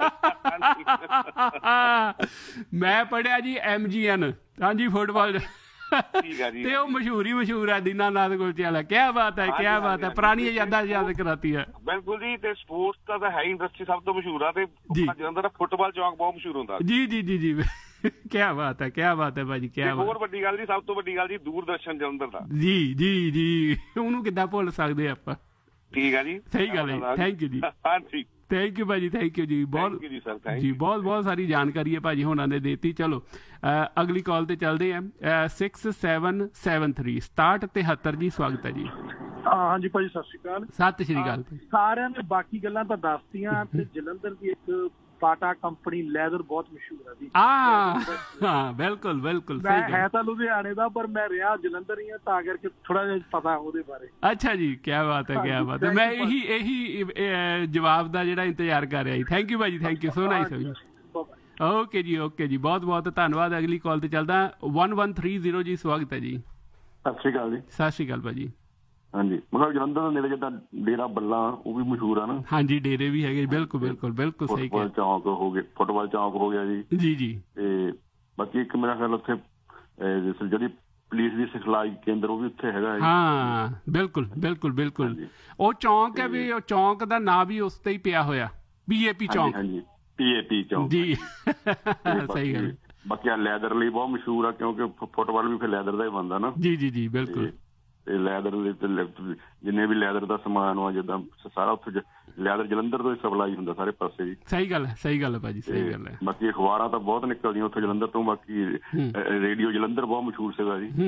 E: ਮੈਂ ਪੜ੍ਹਿਆ ਜੀ ਐਮ ਜੀ ਐਨ, ਹਾਂਜੀ ਫੁੱਟਬਾਲ, ਤੇ ਉਹ ਮਸ਼ਹੂਰ ਹੀ ਮਸ਼ਹੂਰ ਹੈ ਦੀਨਾਨਾਥ ਕੁਲਚੇ ਵਾਲਾ। ਕੀ ਬਾਤ ਹੈ, ਕੀ ਬਾਤ ਹੈ, ਪੁਰਾਣੀਆਂ ਯਾਦਾਂ ਯਾਦ ਕਰਾਤੀ ਹੈ। ਬਿਲਕੁਲ ਜੀ। ਤੇ ਸਪੋਰਟਸ ਦਾ ਤਾਂ ਹੈ ਇੰਡਸਟਰੀ ਸਭ ਤੋਂ ਮਸ਼ਹੂਰ ਆ। ਤੇ ਜਲੰਧਰ ਦਾ ਫੁੱਟਬਾਲ ਚੌਂਕ ਬਹੁਤ ਮਸ਼ਹੂਰ ਹੁੰਦਾ
A: ਜੀ। ਜੀ ਜੀ ਜੀ, ਕੀ ਬਾਤ ਹੈ, ਕੀ ਬਾਤ ਹੈ ਭਾਜੀ, ਕੀ ਬਾਤ।
E: ਹੋਰ ਵੱਡੀ ਗੱਲ ਜੀ, ਸਭ ਤੋਂ ਵੱਡੀ ਗੱਲ ਜੀ, ਦੂਰਦਰਸ਼ਨ ਜਲੰਧਰ ਦਾ।
A: ਜੀ ਜੀ ਜੀ, ਉਹਨੂੰ ਕਿੱਦਾਂ ਭੁੱਲ ਸਕਦੇ ਆਪਾਂ।
E: ਠੀਕ ਹੈ ਜੀ,
A: ਸਹੀ ਗੱਲ ਹੈ। ਥੈਂਕ ਯੂ ਜੀ। ਹਾਂਜੀ, ਥੈਂਕ ਯੂ ਭਾਜੀ, ਥੈਂਕ ਯੂ ਜੀ। ਬਹੁਤ ਜੀ, ਬਹੁਤ ਬਹੁਤ ਸਾਰੀ ਜਾਣਕਾਰੀ ਹੈ ਭਾਜੀ ਹੋਣਾ ਨੇ ਦੇਤੀ। ਚਲੋ ਅਗਲੀ ਕਾਲ ਤੇ ਚੱਲਦੇ ਆ। ਸਿਕਸ ਸੈਵਨ ਸੈਵਨ ਥ੍ਰੀ ਸਤਾਹਠ ਤਿਹੱਤਰ ਜੀ ਸਵਾਗਤ ਹੈ ਜੀ।
G: ਹਾਂਜੀ ਭਾਜੀ, ਸਤਿ ਸ਼੍ਰੀ ਅਕਾਲ।
A: ਸਤਿ ਸ਼੍ਰੀ ਅਕਾਲ।
G: ਸਾਰਿਆਂ ਨੇ ਬਾਕੀ ਗੱਲਾਂ ਤਾਂ ਦੱਸਤੀਆਂ, ਤੇ ਜਲੰਧਰ ਦੀ ਇੱਕ ਟਾਟਾ ਕੰਪਨੀ ਲੈਦਰ ਬਹੁਤ ਮਸ਼ਹੂਰ ਹੈ ਜੀ।
A: ਹਾਂ ਬਿਲਕੁਲ ਬਿਲਕੁਲ,
G: ਮੈਂ ਹੈ ਤਾਂ ਲੁਧਿਆਣੇ ਦਾ, ਪਰ ਮੈਂ ਰਿਹਾ ਜਲੰਧਰ ਹੀ ਹਾਂ, ਤਾਂ ਕਰਕੇ ਥੋੜਾ ਜਿਹਾ ਪਤਾ ਉਹਦੇ ਬਾਰੇ।
A: ਅੱਛਾ ਜੀ, ਕੀ ਬਾਤ ਹੈ, ਕੀ ਬਾਤ ਹੈ। ਮੈਂ ਇਹੀ ਇਹੀ ਜਵਾਬ ਦਾ ਜਿਹੜਾ ਇੰਤਜ਼ਾਰ ਕਰ ਰਿਹਾ ਜੀ। ਥੈਂਕ ਯੂ ਭਾਜੀ, ਥੈਂਕ ਯੂ, ਸੋ ਨਾਈਸ ਜੀ। ਓਕੇ ਜੀ, ਓਕੇ ਜੀ, ਬਹੁਤ ਬਹੁਤ ਧੰਨਵਾਦ। ਅਗਲੀ ਕਾਲ ਤੇ ਚੱਲਦਾ। ਵਨ ਵਨ ਥ੍ਰੀ ਜ਼ੀਰੋ ਜੀ ਸਵਾਗਤ ਹੈ ਜੀ।
F: ਸਤਿ ਸ਼੍ਰੀ ਅਕਾਲ ਜੀ।
A: ਸਤਿ ਸ਼੍ਰੀ ਅਕਾਲ ਭਾਜੀ।
F: ਹਾਂਜੀ, ਮਤਲਬ ਜਲੰਧਰ ਦੇ ਨੇੜੇ ਜਿੱਦਾਂ ਡੇਰਾ ਬੱਲਾ, ਉਹ ਵੀ ਮਸ਼ਹੂਰ ਆ ਨਾ। ਹਾਂਜੀ,
A: ਡੇਰੇ ਵੀ ਹੈਗੇ, ਬਿਲਕੁਲ ਬਿਲਕੁਲ ਬਿਲਕੁਲ ਸਹੀ ਕਿਹਾ।
F: ਚੌਂਕ ਹੋ ਗਏ, ਫੁੱਟਬਾਲ ਚੌਂਕ ਹੋ ਗਿਆ ਜੀ। ਜੀ ਜੀ। ਤੇ ਬਾਕੀ ਇੱਕ ਮੇਰਾ ਖਿਆਲ ਉੱਥੇ ਜਿਹੜੀ ਪੁਲਿਸ ਦੀ ਸਿਖਲਾਈ ਕੇਂਦਰ, ਉਹ ਵੀ ਉੱਥੇ ਹੈਗਾ। ਹਾਂ ਬਿਲਕੁਲ ਬਿਲਕੁਲ ਬਿਲਕੁਲ, ਉਹ ਚੌਂਕ ਹੈ ਵੀ, ਉਹ ਚੌਂਕ ਦਾ ਨਾਂ ਵੀ ਉਸ ਤੇ ਹੀ ਪਿਆ ਹੋਇਆ, ਪੀ ਏ ਪੀ ਚੌਂਕ। ਹਾਂਜੀ, ਪੀ ਏ ਪੀ ਚੌਂਕ ਜੀ। ਸਹੀ ਗੱਲ। ਬਾਕੀ ਆ ਲੈਦਰ ਲਈ ਬਹੁਤ ਮਸ਼ਹੂਰ ਆ, ਕਿਉਂਕਿ ਫੁੱਟਬਾਲ ਵੀ ਫਿਰ ਲੈਦਰ ਦਾ ਹੀ ਬਣਦਾ ਨਾ। ਜੀ ਜੀ ਜੀ, ਬਿਲਕੁਲ। ਤੇ ਲੈਦਰ ਦੇ ਤੇ ਜਿੰਨੇ ਵੀ ਲੈਦਰ ਦਾ ਸਮਾਨ ਆ ਜਿੱਦਾਂ ਸਾਰਾ ਉੱਥੇ ਲੈਦਰ ਜਲੰਧਰ ਤੋਂ ਹੀ ਸਪਲਾਈ ਹੁੰਦਾ ਸਾਰੇ ਪਾਸੇ ਜੀ।
A: ਸਹੀ ਗੱਲ ਹੈ, ਸਹੀ ਗੱਲ ਹੈ ਭਾਜੀ, ਸਹੀ ਗੱਲ ਹੈ।
F: ਬਾਕੀ ਅਖਬਾਰਾਂ ਤਾਂ ਬਹੁਤ ਨਿਕਲਦੀਆਂ ਉੱਥੇ ਜਲੰਧਰ ਤੋਂ। ਬਾਕੀ ਰੇਡੀਓ ਜਲੰਧਰ ਬਹੁਤ ਮਸ਼ਹੂਰ ਸੀਗਾ ਜੀ।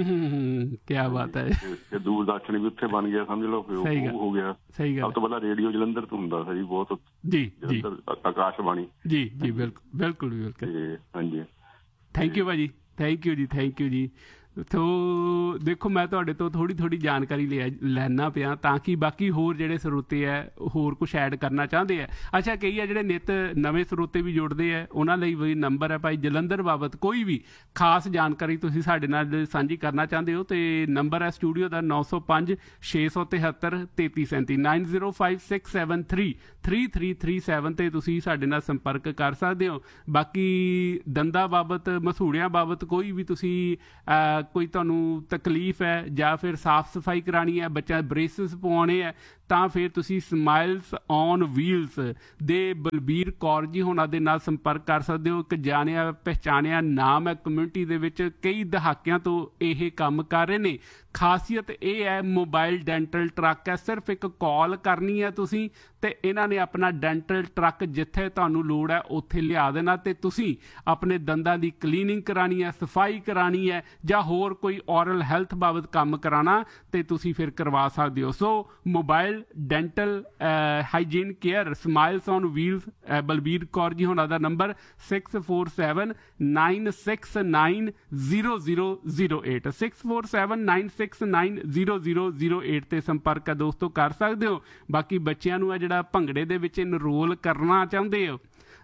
A: ਕੀ ਬਾਤ ਹੈ।
F: ਤੇ ਦੂਰਦਰਸ਼ਨ ਵੀ ਉੱਥੇ ਬਣ ਗਿਆ, ਸਮਝ ਲਓ ਉਹ ਹੋ ਗਿਆ।
A: ਸਹੀ ਗੱਲ।
F: ਸਭ ਤੋਂ ਪਹਿਲਾਂ ਰੇਡੀਓ ਜਲੰਧਰ ਤੋਂ ਹੁੰਦਾ ਸੀ ਜੀ ਬਹੁਤ।
A: ਜੀ ਜੀ
F: ਆਕਾਸ਼ਬਾਣੀ।
A: ਜੀ ਜੀ ਬਿਲਕੁਲ ਬਿਲਕੁਲ ਬਿਲਕੁਲ।
F: ਹਾਂਜੀ
A: ਥੈਂਕ ਯੂ ਭਾਜੀ, ਥੈਂਕ ਯੂ ਜੀ, ਥੈਂਕ ਯੂ ਜੀ। ਸੋ ਦੇਖੋ ਮੈਂ ਤੁਹਾਡੇ ਤੋਂ ਥੋੜ੍ਹੀ ਥੋੜ੍ਹੀ ਜਾਣਕਾਰੀ ਲਿਆ ਲੈਣਾ ਪਿਆ ਤਾਂ ਕਿ ਬਾਕੀ ਹੋਰ ਜਿਹੜੇ ਸਰੋਤੇ ਹੈ ਹੋਰ ਕੁਛ ਐਡ ਕਰਨਾ ਚਾਹੁੰਦੇ ਆ। ਅੱਛਾ ਕਈ ਆ ਜਿਹੜੇ ਨਿੱਤ ਨਵੇਂ ਸਰੋਤੇ ਵੀ ਜੁੜਦੇ ਆ, ਉਹਨਾਂ ਲਈ ਵੀ ਨੰਬਰ ਹੈ ਭਾਈ ਜਲੰਧਰ ਬਾਬਤ ਕੋਈ ਵੀ ਖਾਸ ਜਾਣਕਾਰੀ ਤੁਸੀਂ ਸਾਡੇ ਨਾਲ ਸਾਂਝੀ ਕਰਨਾ ਚਾਹੁੰਦੇ ਹੋ ਤੇ ਨੰਬਰ ਹੈ ਸਟੂਡੀਓ ਦਾ ਨੌ ਸੌ ਪੰਜ ਛੇ ਸੌ ਤਿਹੱਤਰ ਤੇਤੀ ਸੈਂਤੀ nine zero five six seven three three three three seven 'ਤੇ ਤੁਸੀਂ ਸਾਡੇ ਨਾਲ ਸੰਪਰਕ ਕਰ ਸਕਦੇ ਹੋ। ਬਾਕੀ ਦੰਦਾਂ ਬਾਬਤ ਮਸੂੜਿਆਂ ਬਾਬਤ ਕੋਈ ਵੀ ਤੁਸੀਂ ਕੋਈ ਤੁਹਾਨੂੰ ਤਕਲੀਫ ਹੈ ਜਾਂ ਫਿਰ ਸਾਫ਼ ਸਫਾਈ ਕਰਾਉਣੀ ਹੈ, ਬੱਚਿਆਂ ਬ੍ਰੇਸਿਸ ਪਵਾਉਣੇ ਹੈ, ਤਾਂ ਫਿਰ ਤੁਸੀਂ ਸਮਾਈਲਸ ਔਨ ਵੀਲਸ ਦੇ ਬਲਬੀਰ ਕੌਰ ਜੀ ਹੋਣਾ ਦੇ ਨਾਲ ਸੰਪਰਕ ਕਰ ਸਕਦੇ ਹੋ। ਇੱਕ ਜਾਣਿਆ ਪਹਿਚਾਣਿਆ ਨਾਮ ਹੈ ਕਮਿਊਨਿਟੀ ਦੇ ਵਿੱਚ, ਕਈ ਦਹਾਕਿਆਂ ਤੋਂ ਇਹ ਕੰਮ ਕਰ ਰਹੇ ਨੇ। ਖਾਸੀਅਤ ਇਹ ਹੈ ਮੋਬਾਈਲ ਡੈਂਟਲ ਟਰੱਕ ਹੈ, ਸਿਰਫ ਇੱਕ ਕਾਲ ਕਰਨੀ ਹੈ ਤੁਸੀਂ ਤੇ ਇਹਨਾਂ ਨੇ ਆਪਣਾ ਡੈਂਟਲ ਟਰੱਕ ਜਿੱਥੇ ਤੁਹਾਨੂੰ ਲੋੜ ਹੈ ਉੱਥੇ ਲਿਆ ਦੇਣਾ ਤੇ ਤੁਸੀਂ ਆਪਣੇ ਦੰਦਾਂ ਦੀ ਕਲੀਨਿੰਗ ਕਰਾਉਣੀ ਹੈ, ਸਫਾਈ ਕਰਾਉਣੀ ਹੈ ਜਾਂ ਹੋਰ ਕੋਈ ਔਰਲ ਹੈਲਥ ਬਾਬਤ ਕੰਮ ਕਰਾਉਣਾ ਤੇ ਤੁਸੀਂ ਫਿਰ ਕਰਵਾ ਸਕਦੇ ਹੋ। ਸੋ mobile dental hygiene care smiles on wheels, Balbir Kaur ji ਹੋਣਾ ਦਾ number six four seven nine six nine zero zero zero eight six four seven nine six nine zero zero zero eight 'ਤੇ ਸੰਪਰਕ ਹੈ ਦੋਸਤੋ ਕਰ ਸਕਦੇ ਹੋ। ਬਾਕੀ ਬੱਚਿਆਂ ਨੂੰ ਹੈ ਜਿਹੜਾ ਭੰਗੜੇ ਦੇ ਵਿੱਚ ਇਨਰੋਲ ਕਰਨਾ ਚਾਹੁੰਦੇ ਹੋ,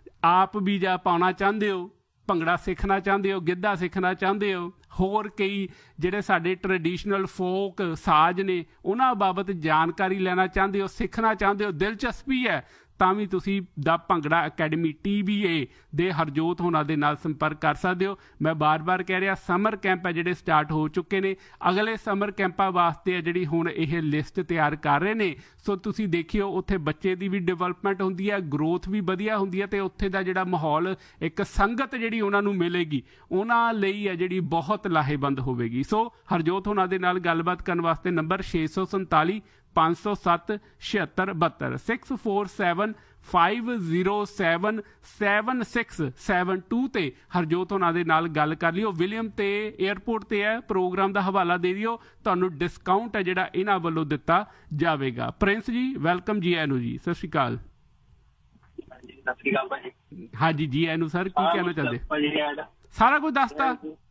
A: ਆਪ ਵੀ ਜਾਂ ਪਾਉਣਾ ਚਾਹੁੰਦੇ ਹੋ, ਭੰਗੜਾ ਸਿੱਖਣਾ ਚਾਹੁੰਦੇ ਹੋ, ਗਿੱਧਾ ਸਿੱਖਣਾ ਚਾਹੁੰਦੇ ਹੋ, ਹੋਰ ਕਈ ਜਿਹੜੇ ਸਾਡੇ ਟਰੈਡੀਸ਼ਨਲ ਫੋਕ ਸਾਜ਼ ਨੇ ਉਹਨਾਂ ਬਾਬਤ ਜਾਣਕਾਰੀ ਲੈਣਾ ਚਾਹੁੰਦੇ ਹੋ, ਸਿੱਖਣਾ ਚਾਹੁੰਦੇ ਹੋ, ਦਿਲਚਸਪੀ ਹੈ ਤਾਂ ਵੀ ਤੁਸੀਂ ਦਾ bhangra academy T B A ਦੇ ਹਰਜੋਤ ਹੋਣਾ ਦੇ ਨਾਲ ਸੰਪਰਕ ਕਰ ਸਕਦੇ ਹੋ। ਮੈਂ ਬਾਰ-ਬਾਰ ਕਹਿ ਰਿਹਾ ਸਮਰ ਕੈਂਪ ਹੈ ਜਿਹੜੇ ਸਟਾਰਟ ਹੋ ਚੁੱਕੇ ਨੇ, ਅਗਲੇ ਸਮਰ ਕੈਂਪਾਂ ਵਾਸਤੇ ਹੈ ਜਿਹੜੀ ਹੁਣ ਇਹ ਲਿਸਟ ਤਿਆਰ ਕਰ ਰਹੇ ਨੇ। ਸੋ ਤੁਸੀਂ ਦੇਖਿਓ ਉੱਥੇ ਬੱਚੇ ਦੀ ਵੀ ਡਿਵੈਲਪਮੈਂਟ ਹੁੰਦੀ ਹੈ, ਗਰੋਥ ਵੀ ਵਧੀਆ ਹੁੰਦੀ ਹੈ ਤੇ ਉੱਥੇ ਦਾ ਜਿਹੜਾ ਮਾਹੌਲ ਇੱਕ ਸੰਗਤ ਜਿਹੜੀ ਉਹਨਾਂ ਨੂੰ ਮਿਲੇਗੀ ਉਹਨਾਂ ਲਈ ਹੈ ਜਿਹੜੀ ਬਹੁਤ ਲਾਹੇਵੰਦ ਹੋਵੇਗੀ। ਸੋ ਹਰਜੋਤ ਹੋਣਾ ਦੇ ਨਾਲ ਗੱਲਬਾਤ ਕਰਨ ਵਾਸਤੇ ਨੰਬਰ ਛੇ ਸੌ ਸੰਤਾਲੀ ਪੰਜ ਸੌ ਸੱਤ ਛਿਹੱਤਰ ਬਹੱਤਰ six four seven five zero seven seven six seven to 'ਤੇ ਹਰਜੋਤ ਹੋਣਾ ਦੇ ਨਾਲ ਗੱਲ ਕਰ ਲਿਓ। ਵਿਲੀਅਮ ਤੇ ਏਅਰਪੋਰਟ 'ਤੇ ਹੈ, ਪ੍ਰੋਗਰਾਮ ਦਾ ਹਵਾਲਾ ਦੇ ਦਿਓ, ਤੁਹਾਨੂੰ ਡਿਸਕਾਊਂਟ ਹੈ ਜਿਹੜਾ ਇਹਨਾਂ ਵੱਲੋਂ ਦਿੱਤਾ ਜਾਵੇਗਾ। ਪ੍ਰਿੰਸ ਜੀ ਵੈਲਕਮ ਜੀ ਆਇਆਂ ਨੂੰ ਜੀ, ਸਤਿ ਸ਼੍ਰੀ ਅਕਾਲ।
D: ਸਤਿ ਸ਼੍ਰੀ ਅਕਾਲ ਭਾਜੀ।
A: ਹਾਂਜੀ ਜੀ ਆਇਆਂ ਨੂੰ ਸਰ, ਕੀ ਕਹਿਣਾ ਚਾਹੁੰਦੇ? ਸਾਰਾ ਕੁਝ ਦੱਸਤਾ।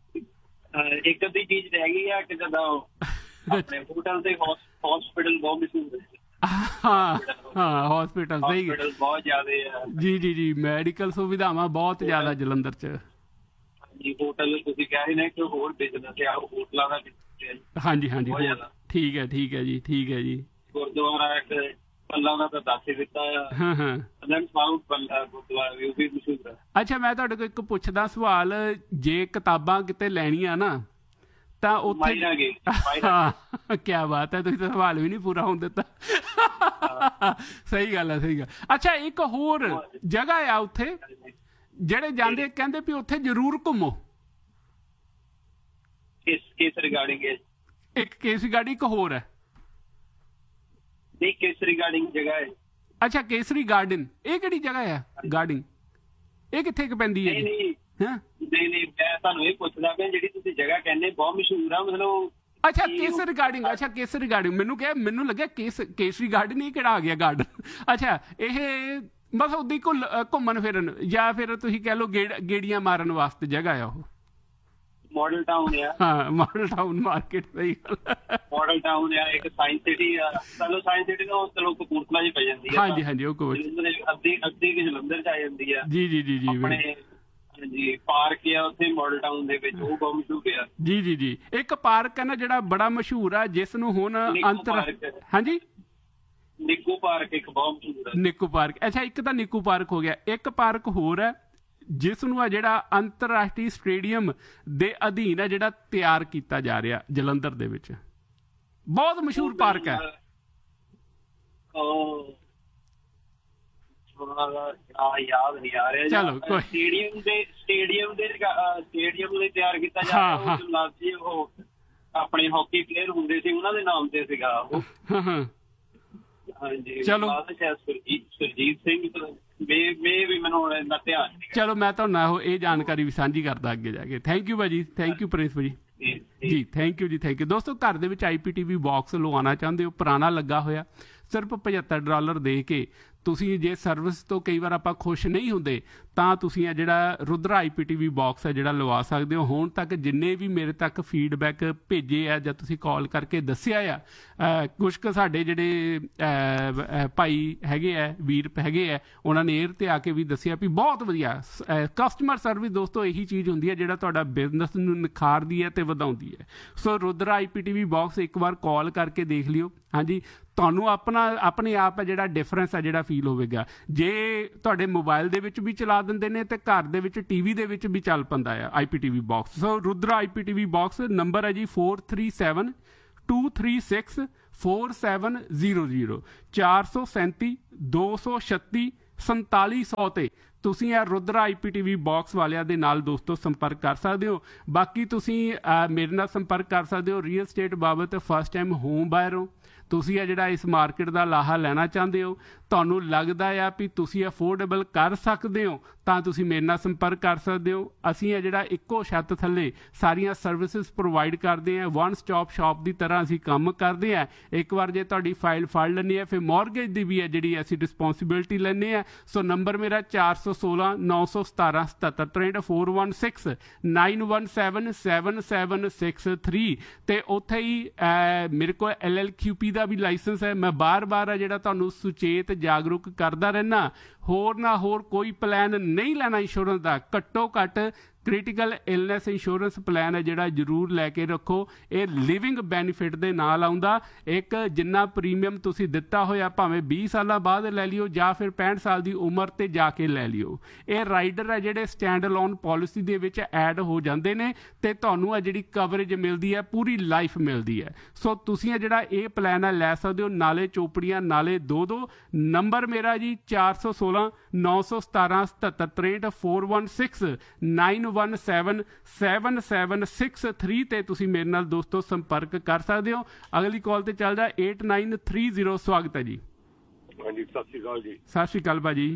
D: ਇੱਕ ਅੱਧੀ ਚੀਜ਼ ਰਹਿ ਗਈ ਆ ਕਿ ਜਦੋਂ ਆਪਣੇ ਹੋਟਲ ਤੇ ਹਸਪੀਟਲ ਬਹੁਤ ਮਸ਼ਹੂਰ ਹੈ।
A: ਹਾਂ ਹਾਂ ਹਸਪੀਟਲ ਸਹੀ
D: ਬਹੁਤ ਜ਼ਿਆਦਾ ਆ
A: ਜੀ ਜੀ ਜੀ ਮੈਡੀਕਲ ਸੁਵਿਧਾਵਾਂ ਬਹੁਤ ਜ਼ਿਆਦਾ ਜਲੰਧਰ 'ਚ।
D: ਜੀ ਹੋਟਲ ਤੁਸੀਂ ਕਹਿ ਰਹੇ ਨੇ ਕਿ ਹੋਰ ਬਿਜ਼ਨਸ ਆ, ਹੋਟਲਾਂ ਦਾ
A: ਹਾਂਜੀ ਹਾਂਜੀ ਠੀਕ ਹੈ ਠੀਕ ਹੈ ਜੀ ਠੀਕ ਹੈ ਜੀ।
D: ਗੁਰਦੁਆਰਾ ਇੱਕ ਪੱਲਾ ਦਾ ਤਾਂ ਦੱਸ ਹੀ ਦਿੱਤਾ ਆ।
A: ਹਾਂ ਹਾਂ
D: ਗੁਰਦੁਆਰਾ ਵੀ ਉਹ ਵੀ ਮਸ਼ਹੂਰ ਹੈ।
A: ਅੱਛਾ ਮੈਂ ਤੁਹਾਡੇ ਕੋਲ ਇੱਕ ਪੁੱਛਦਾ ਸਵਾਲ, ਜੇ ਕਿਤਾਬਾਂ ਕਿਤੇ ਲੈਣੀਆਂ ਨਾ ਤਾਂ ਉੱਥੇ ਹਾਂ ਕਿਆ ਬਾਤ ਹੈ, ਤੁਸੀਂ ਤਾਂ ਸਵਾਲ ਵੀ ਨਹੀਂ ਪੂਰਾ ਹੋਣ ਦਿੱਤਾ। ਸਹੀ ਗੱਲ ਹੈ ਸਹੀ ਗੱਲ। ਅੱਛਾ ਇੱਕ ਹੋਰ ਜਗ੍ਹਾ ਆ ਉੱਥੇ ਜਿਹੜੇ ਜਾਂਦੇ ਕਹਿੰਦੇ ਵੀ ਉੱਥੇ ਜ਼ਰੂਰ ਘੁੰਮੋ।
D: ਕਿਸ ਰਿਗਾਰਡਿੰਗ
A: ਇੱਕ ਕੇਸਰੀ ਗਾਰਡਨ ਇੱਕ ਹੋਰ ਹੈ।
D: ਨਹੀਂ ਕੇਸਰੀ ਗਾਰਡਨ ਜਗ੍ਹਾ ਹੈ।
A: ਅੱਛਾ ਕੇਸਰੀ ਗਾਰਡਨ ਇਹ ਕਿਹੜੀ ਜਗ੍ਹਾ ਆ ਗਾਰਡਨ, ਇਹ ਕਿੱਥੇ ਕੁ ਪੈਂਦੀ ਹੈ? ਹਾਂ
D: ਨਹੀਂ ਨਹੀਂ ਮੈਂ ਤੁਹਾਨੂੰ ਇਹ ਪੁੱਛਦਾ ਪਿਆ ਜਿਹੜੀ ਤੁਸੀਂ ਜਗ੍ਹਾ ਕਹਿੰਦੇ ਬਹੁਤ ਮਸ਼ਹੂਰ ਆ ਮਤਲਬ।
A: ਅੱਛਾ ਕੇਸਰੀ ਗਾਰਡਨ, ਅੱਛਾ ਕੇਸਰੀ ਗਾਰਡਨ ਮੈਨੂੰ ਕਿਹਾ ਮੈਨੂੰ ਲੱਗਿਆ ਕੇਸ ਕੇਸਰੀ ਗਾਰਡਨ ਇਹ ਕਿਹੜਾ ਆ ਗਿਆ ਗਾਰਡਨ। ਅੱਛਾ ਇਹ ਬਸ ਉੱਦਾਂ ਹੀ ਘੁੰਮਣ ਫਿਰਨ ਜਾਂ ਫਿਰ ਤੁਸੀਂ ਕਹਿ ਲਓ ਗੇੜ ਗੇੜੀਆਂ ਮਾਰਨ ਵਾਸਤੇ ਜਗ੍ਹਾ ਆ ਉਹ।
D: ਮਾਡਲ ਟਾਊਨ ਆ।
A: ਹਾਂ ਮਾਡਲ ਟਾਊਨ ਮਾਰਕੀਟ ਸਹੀ ਗੱਲ।
D: ਮਾਡਲ ਟਾਊਨ ਆ, ਇੱਕ ਸਾਇੰਸ ਸਿਟੀ ਆ। ਚਲੋ ਸਾਇੰਸ ਸਿਟੀ ਤੋਂ ਚਲੋ ਕਪੂਰਥਲਾ ਜੀ ਪੈ ਜਾਂਦੀ ਆ।
A: ਹਾਂਜੀ ਹਾਂਜੀ ਉਹ ਕੋਲ
D: ਅੱਧੀ ਅੱਧੀ ਕਿ ਜਲੰਧਰ ਚ ਆ ਜਾਂਦੀ ਆ।
A: ਜੀ ਜੀ ਜੀ ਜੀ
D: ਆਪਣੇ ਜੀ ਪਾਰਕ ਆ ਉੱਥੇ ਮਾਡਲ ਟਾਊਨ ਦੇ ਵਿੱਚ, ਉਹ ਬਹੁਤ ਮਸ਼ਹੂਰ ਆ।
A: ਜੀ ਜੀ ਜੀ ਇੱਕ ਪਾਰਕ ਹੈ ਨਾ ਜਿਹੜਾ ਬੜਾ ਮਸ਼ਹੂਰ ਆ ਜਿਸ ਨੂੰ ਹੁਣ ਅੰਤਰ ਹਾਂਜੀ
D: ਨਿੱਕੂ ਪਾਰਕ ਇੱਕ ਬਹੁਤ ਮਸ਼ਹੂਰ ਹੈ।
A: ਨਿੱਕੂ ਪਾਰਕ ਅੱਛਾ ਇੱਕ ਤਾਂ ਨਿੱਕੂ ਪਾਰਕ ਹੋ ਗਿਆ, ਇੱਕ ਪਾਰਕ ਹੋਰ ਹੈ ਜਿਸ ਨੂੰ ਆ ਜਿਹੜਾ ਅੰਤਰਰਾਸ਼ਟਰੀ ਸਟੇਡੀਅਮ ਦੇ ਅਧੀਨ ਹੈ ਜਿਹੜਾ ਤਿਆਰ ਕੀਤਾ ਜਾ ਰਿਹਾ ਜਲੰਧਰ ਦੇ ਵਿੱਚ, ਬਹੁਤ ਮਸ਼ਹੂਰ ਪਾਰਕ ਹੈ।
D: ਯਾਦ ਨਹੀਂ ਆ ਰਿਹਾ।
A: ਚਲੋ ਕੋਈ
D: ਸਟੇਡੀਅਮ ਦੇ ਸਟੇਡੀਅਮ ਦੇ ਸਟੇਡੀਅਮ ਲਈ ਤਿਆਰ ਕੀਤਾ ਜਾ ਰਿਹਾ ਉਹ ਆਪਣੇ ਹਾਕੀ ਪਲੇਅਰ ਹੁੰਦੇ ਸੀ ਉਹਨਾਂ ਦੇ ਨਾਮ ਤੇ ਸੀਗਾ ਉਹ। ਹਾਂਜੀ ਚਲੋ ਸੁਰਜੀਤ ਸੁਰਜੀਤ ਸਿੰਘ ਮੇ ਵੀ ਮੈਨੂੰ ਇੰਨਾ ਧਿਆਨ ਨਹੀਂ।
A: ਚਲੋ ਮੈਂ ਤੁਹਾਨੂੰ ਇਹੋ ਇਹ ਜਾਣਕਾਰੀ ਵੀ ਸਾਂਝੀ ਕਰਦਾ ਅੱਗੇ ਜਾ ਕੇ। ਥੈਂਕ ਯੂ ਭਾਜੀ, ਥੈਂਕ ਯੂ ਪ੍ਰਿੰਸ ਭਾਜੀ ਜੀ, ਥੈਂਕ ਯੂ ਜੀ, ਥੈਂਕ ਯੂ। ਦੋਸਤੋ ਘਰ ਦੇ ਵਿੱਚ ਆਈ ਪੀ ਟੀ ਵੀ ਬਾਕਸ ਲਵਾਉਣਾ ਚਾਹੁੰਦੇ ਹੋ, ਪੁਰਾਣਾ ਲੱਗਾ ਹੋਇਆ, ਸਿਰਫ ਪਝੱਤਰ ਡਾਲਰ ਦੇ ਕੇ ਤੁਸੀਂ ਜੇ ਸਰਵਿਸ ਤੋਂ ਕਈ ਵਾਰ ਆਪਾਂ ਖੁਸ਼ ਨਹੀਂ ਹੁੰਦੇ ਤਾਂ ਤੁਸੀਂ ਇਹ ਜਿਹੜਾ ਰੁਦਰਾ ਆਈ ਪੀ ਟੀ ਵੀ ਬਾਕਸ ਹੈ ਜਿਹੜਾ ਲਵਾ ਸਕਦੇ ਹੋ। ਹੁਣ ਤੱਕ ਜਿੰਨੇ ਵੀ ਮੇਰੇ ਤੱਕ ਫੀਡਬੈਕ ਭੇਜੇ ਆ ਜਾਂ ਤੁਸੀਂ ਕਾਲ ਕਰਕੇ ਦੱਸਿਆ ਆ, ਕੁਛ ਕੁ ਸਾਡੇ ਜਿਹੜੇ ਭਾਈ ਹੈਗੇ ਆ, ਵੀਰ ਹੈਗੇ ਆ, ਉਹਨਾਂ ਨੇ ਏਅਰ 'ਤੇ ਆ ਕੇ ਵੀ ਦੱਸਿਆ ਵੀ ਬਹੁਤ ਵਧੀਆ ਕਸਟਮਰ ਸਰਵਿਸ। ਦੋਸਤੋ ਇਹੀ ਚੀਜ਼ ਹੁੰਦੀ ਹੈ ਜਿਹੜਾ ਤੁਹਾਡਾ ਬਿਜ਼ਨਸ ਨੂੰ ਨਿਖਾਰਦੀ ਹੈ ਅਤੇ ਵਧਾਉਂਦੀ ਹੈ। ਸੋ ਰੁਦਰਾ ਆਈ ਪੀ ਟੀ ਵੀ ਬਾਕਸ ਇੱਕ ਵਾਰ ਕਾਲ ਕਰਕੇ ਦੇਖ ਲਿਓ। ਹਾਂਜੀ, ਤੁਹਾਨੂੰ ਆਪਣਾ ਆਪਣੇ ਆਪ ਹੈ ਜਿਹੜਾ ਡਿਫਰੈਂਸ ਹੈ ਜਿਹੜਾ ਫੀਲ ਹੋਵੇਗਾ। ਜੇ ਤੁਹਾਡੇ ਮੋਬਾਈਲ ਦੇ ਵਿੱਚ ਵੀ ਚਲਾ ਦਿੰਦੇ ਨੇ ਤੇ ਘਰ ਦੇ ਵਿੱਚ ਟੀ ਵੀ ਦੇ ਵਿੱਚ ਵੀ ਚੱਲ ਪੈਂਦਾ ਆ ਆਈ ਪੀ ਟੀ ਵੀ ਬਾਕਸ। ਸੋ ਰੁਦਰਾ ਆਈ P T V box number ਹੈ ਜੀ four three seven two three six four seven zero zero ਚਾਰ ਸੌ ਸੈਂਤੀ ਦੋ ਸੌ ਛੱਤੀ ਸੰਤਾਲੀ ਸੌ ਤੇ ਤੁਸੀਂ ਇਹ ਰੁਦਰਾ ਆਈ ਪੀ ਟੀ ਵੀ ਬਾਕਸ ਵਾਲਿਆਂ ਦੇ ਨਾਲ ਦੋਸਤੋ ਸੰਪਰਕ ਕਰ ਸਕਦੇ ਹੋ। ਬਾਕੀ ਤੁਸੀਂ ਮੇਰੇ ਨਾਲ ਸੰਪਰਕ ਕਰ ਸਕਦੇ ਹੋ ਰੀਅਲ ਸਟੇਟ ਬਾਬਤ, ਫਸਟ ਟਾਈਮ ਹੋਮ ਬਾਇਰ ਹੋ, ਤੁਸੀਂ ਇਹ ਜਿਹੜਾ ਇਸ ਮਾਰਕੀਟ ਦਾ ਲਾਹਾ ਲੈਣਾ ਚਾਹੁੰਦੇ ਹੋ, ਤੁਹਾਨੂੰ ਲੱਗਦਾ ਆ ਵੀ ਤੁਸੀਂ ਅਫੋਰਡੇਬਲ ਕਰ ਸਕਦੇ ਹੋ ਤਾਂ ਤੁਸੀਂ ਮੇਰੇ ਨਾਲ ਸੰਪਰਕ ਕਰ ਸਕਦੇ ਹੋ। ਅਸੀਂ ਇਹ ਜਿਹੜਾ ਇੱਕੋ ਛੱਤ ਥੱਲੇ ਸਾਰੀਆਂ ਸਰਵਿਸਿਜ਼ ਪ੍ਰੋਵਾਈਡ ਕਰਦੇ ਹਾਂ, ਵਨ ਸਟਾਪ ਸ਼ਾਪ ਦੀ ਤਰ੍ਹਾਂ ਅਸੀਂ ਕੰਮ ਕਰਦੇ ਹਾਂ। ਇੱਕ ਵਾਰ ਜੇ ਤੁਹਾਡੀ ਫਾਈਲ ਫੜ ਲੈਂਦੇ ਆ ਫਿਰ ਮੌਰਗੇਜ ਦੀ ਵੀ ਹੈ ਜਿਹੜੀ ਅਸੀਂ ਰਿਸਪੌਂਸਿਬਿਲਿਟੀ ਲੈਂਦੇ ਹਾਂ। ਸੋ ਨੰਬਰ ਮੇਰਾ ਚਾਰ ਸੌ ਸੋਲਾਂ ਨੌ ਸੌ ਸਤਾਰਾਂ ਸਤੱਤਰ ਤਰੇਂਹਠ four one six nine one seven seven seven six three ਅਤੇ ਉੱਥੇ ਹੀ ਮੇਰੇ ਕੋਲ ਐਲ ਐਲ ਕਿਊ ਪੀ ਦਾ ਵੀ ਲਾਇਸੈਂਸ ਹੈ। ਮੈਂ ਬਾਰ ਬਾਰ ਆ ਜਿਹੜਾ ਤੁਹਾਨੂੰ ਸੁਚੇਤ ਜਾਗਰੂਕ ਕਰਦਾ ਰਹਿਣਾ, ਹੋਰ ਨਾ ਹੋਰ ਕੋਈ ਪਲਾਨ ਨਹੀਂ ਲੈਣਾ ਇੰਸ਼ੋਰੈਂਸ ਦਾ, ਘੱਟੋ ਘੱਟ ਕ੍ਰਿਟੀਕਲ ਇਲਨੈਸ ਇੰਸ਼ੋਰੈਂਸ ਪਲਾਨ ਹੈ ਜਿਹੜਾ ਜ਼ਰੂਰ ਲੈ ਕੇ ਰੱਖੋ। ਇਹ ਲਿਵਿੰਗ ਬੈਨੀਫਿਟ ਦੇ ਨਾਲ ਆਉਂਦਾ। ਇੱਕ ਜਿੰਨਾ ਪ੍ਰੀਮੀਅਮ ਤੁਸੀਂ ਦਿੱਤਾ ਹੋਇਆ ਭਾਵੇਂ ਵੀਹ ਸਾਲਾਂ ਬਾਅਦ ਲੈ ਲਿਓ ਜਾਂ ਫਿਰ ਪੈਂਹਠ ਸਾਲ ਦੀ ਉਮਰ 'ਤੇ ਜਾ ਕੇ ਲੈ ਲਿਓ। ਇਹ ਰਾਈਡਰ ਹੈ ਜਿਹੜੇ ਸਟੈਂਡ ਅਲੋਨ ਪੋਲਿਸੀ ਦੇ ਵਿੱਚ ਐਡ ਹੋ ਜਾਂਦੇ ਨੇ ਅਤੇ ਤੁਹਾਨੂੰ ਇਹ ਜਿਹੜੀ ਕਵਰੇਜ ਮਿਲਦੀ ਹੈ ਪੂਰੀ ਲਾਈਫ ਮਿਲਦੀ ਹੈ। ਸੋ ਤੁਸੀਂ ਇਹ ਜਿਹੜਾ ਇਹ ਪਲਾਨ ਹੈ ਲੈ ਸਕਦੇ ਹੋ, ਨਾਲੇ ਚੋਪੜੀਆਂ ਨਾਲੇ ਦੋ ਦੋ। ਨੰਬਰ ਮੇਰਾ ਜੀ ਚਾਰ ਸੌ ਸੋਲਾਂ ਨੌ ਸੌ ਸਤਾਰਾਂ ਸਤੱਤਰ ਤਰੇਂਹਠ four one six nine one seven seven seven six three ਤੇ ਤੁਸੀਂ ਮੇਰੇ ਨਾਲ ਦੋਸਤੋ ਸੰਪਰਕ ਕਰ ਸਕਦੇ ਹੋ। ਅਗਲੀ ਕਾਲ ਤੇ ਚੱਲਦਾ ਏਟ ਨਾਈਨ ਥ੍ਰੀ ਜ਼ੀਰੋ। ਸਵਾਗਤ ਹੈ ਜੀ।
H: ਹਾਂਜੀ ਸਤਿ ਸ਼੍ਰੀ ਅਕਾਲ ਜੀ।
A: ਸਤਿ ਸ਼੍ਰੀ ਅਕਾਲ ਭਾਜੀ।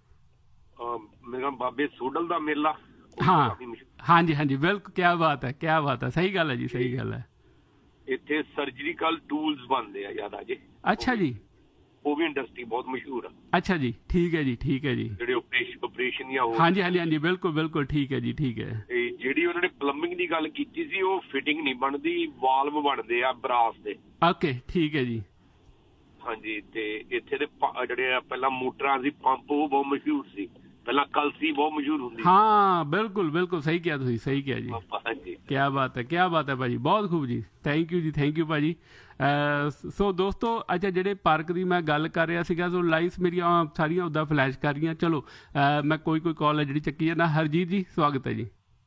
H: ਮੇਰਾ ਬਾਬੇ ਸੋਡਲ ਦਾ ਮੇਲਾ।
A: ਹਾਂ ਹਾਂਜੀ ਹਾਂਜੀ ਬਿਲਕੁਲ, ਕਿਆ ਬਾਤ ਹੈ, ਕਿਆ ਬਾਤ ਹੈ, ਸਹੀ ਗੱਲ ਹੈ ਜੀ, ਸਹੀ ਗੱਲ ਹੈ।
H: ਇੱਥੇ ਸਰਜਰੀਕਲ ਟੂਲਸ ਬਣਦੇ ਆ ਜ਼ਿਆਦਾ ਜੀ।
A: ਅੱਛਾ ਜੀ।
H: ਉਹ ਵੀ ਇੰਡਸਟਰੀ ਬਹੁਤ ਮਸ਼ਹੂਰ ਆ।
A: ਅੱਛਾ ਜੀ, ਠੀਕ ਹੈ ਜੀ, ਠੀਕ ਹੈ ਜੀ।
H: ਜਿਹੜੇ ਆਪਰੇਸ਼ਨ ਆਪਰੇਸ਼ਨ ਜਾਂ
A: ਹਾਂਜੀ ਹਾਂਜੀ ਹਾਂਜੀ ਬਿਲਕੁਲ ਬਿਲਕੁਲ ਠੀਕ ਹੈ ਜੀ, ਠੀਕ ਹੈ।
H: ਤੇ ਜਿਹੜੀ ਉਹਨਾਂ ਨੇ ਪਲੰਬਿੰਗ ਦੀ ਗੱਲ ਕੀਤੀ ਸੀ ਉਹ ਫਿਟਿੰਗ ਨਹੀਂ ਬਣਦੀ, ਵਾਲਵ ਬਣਦੇ ਆ ਬਰਾਸ ਦੇ।
A: ਓਕੇ ਠੀਕ ਹੈ ਜੀ।
H: ਹਾਂਜੀ ਤੇ ਇੱਥੇ ਦੇ ਜਿਹੜੇ ਆ ਪਹਿਲਾਂ ਮੋਟਰਾਂ ਸੀ, ਪੰਪ ਉਹ ਬਹੁਤ ਮਸ਼ਹੂਰ ਸੀ। ਪਹਿਲਾਂ ਕਲਸੀ ਬਹੁਤ ਮਸ਼ਹੂਰ ਹੁੰਦੀ।
A: ਹਾਂ ਬਿਲਕੁਲ ਬਿਲਕੁਲ ਸਹੀ ਕਿਹਾ ਤੁਸੀਂ, ਸਹੀ ਕਿਹਾ ਜੀ।
H: ਹਾਂਜੀ
A: ਕਿਆ ਬਾਤ ਹੈ, ਕਿਆ ਬਾਤ ਹੈ ਭਾਜੀ, ਬਹੁਤ ਖੂਬ ਜੀ। ਥੈਂਕ ਯੂ ਜੀ, ਥੈਂਕ ਯੂ ਭਾਜੀ। ਸੋ ਦੋਸਤੋ ਅੱਛਾ ਜਿਹੜੇ ਪਾਰਕ ਦੀ ਮੈਂ ਗੱਲ ਕਰ ਰਿਹਾ ਸੀਗਾ, ਸੋ ਲਾਈਵਸ ਮੇਰੀਆਂ ਸਾਰੀਆਂ ਉੱਦਾਂ ਫਲੈਸ਼ ਕਰ ਰਹੀਆਂ। ਚਲੋ ਮੈਂ ਕੋਈ ਕੋਈ ਕਾਲ ਹੈ ਜਿਹੜੀ ਚੱਕੀ ਜਾਂਦਾ। ਹਰਜੀਤ ਜੀ ਸਵਾਗਤ ਹੈ ਜੀ।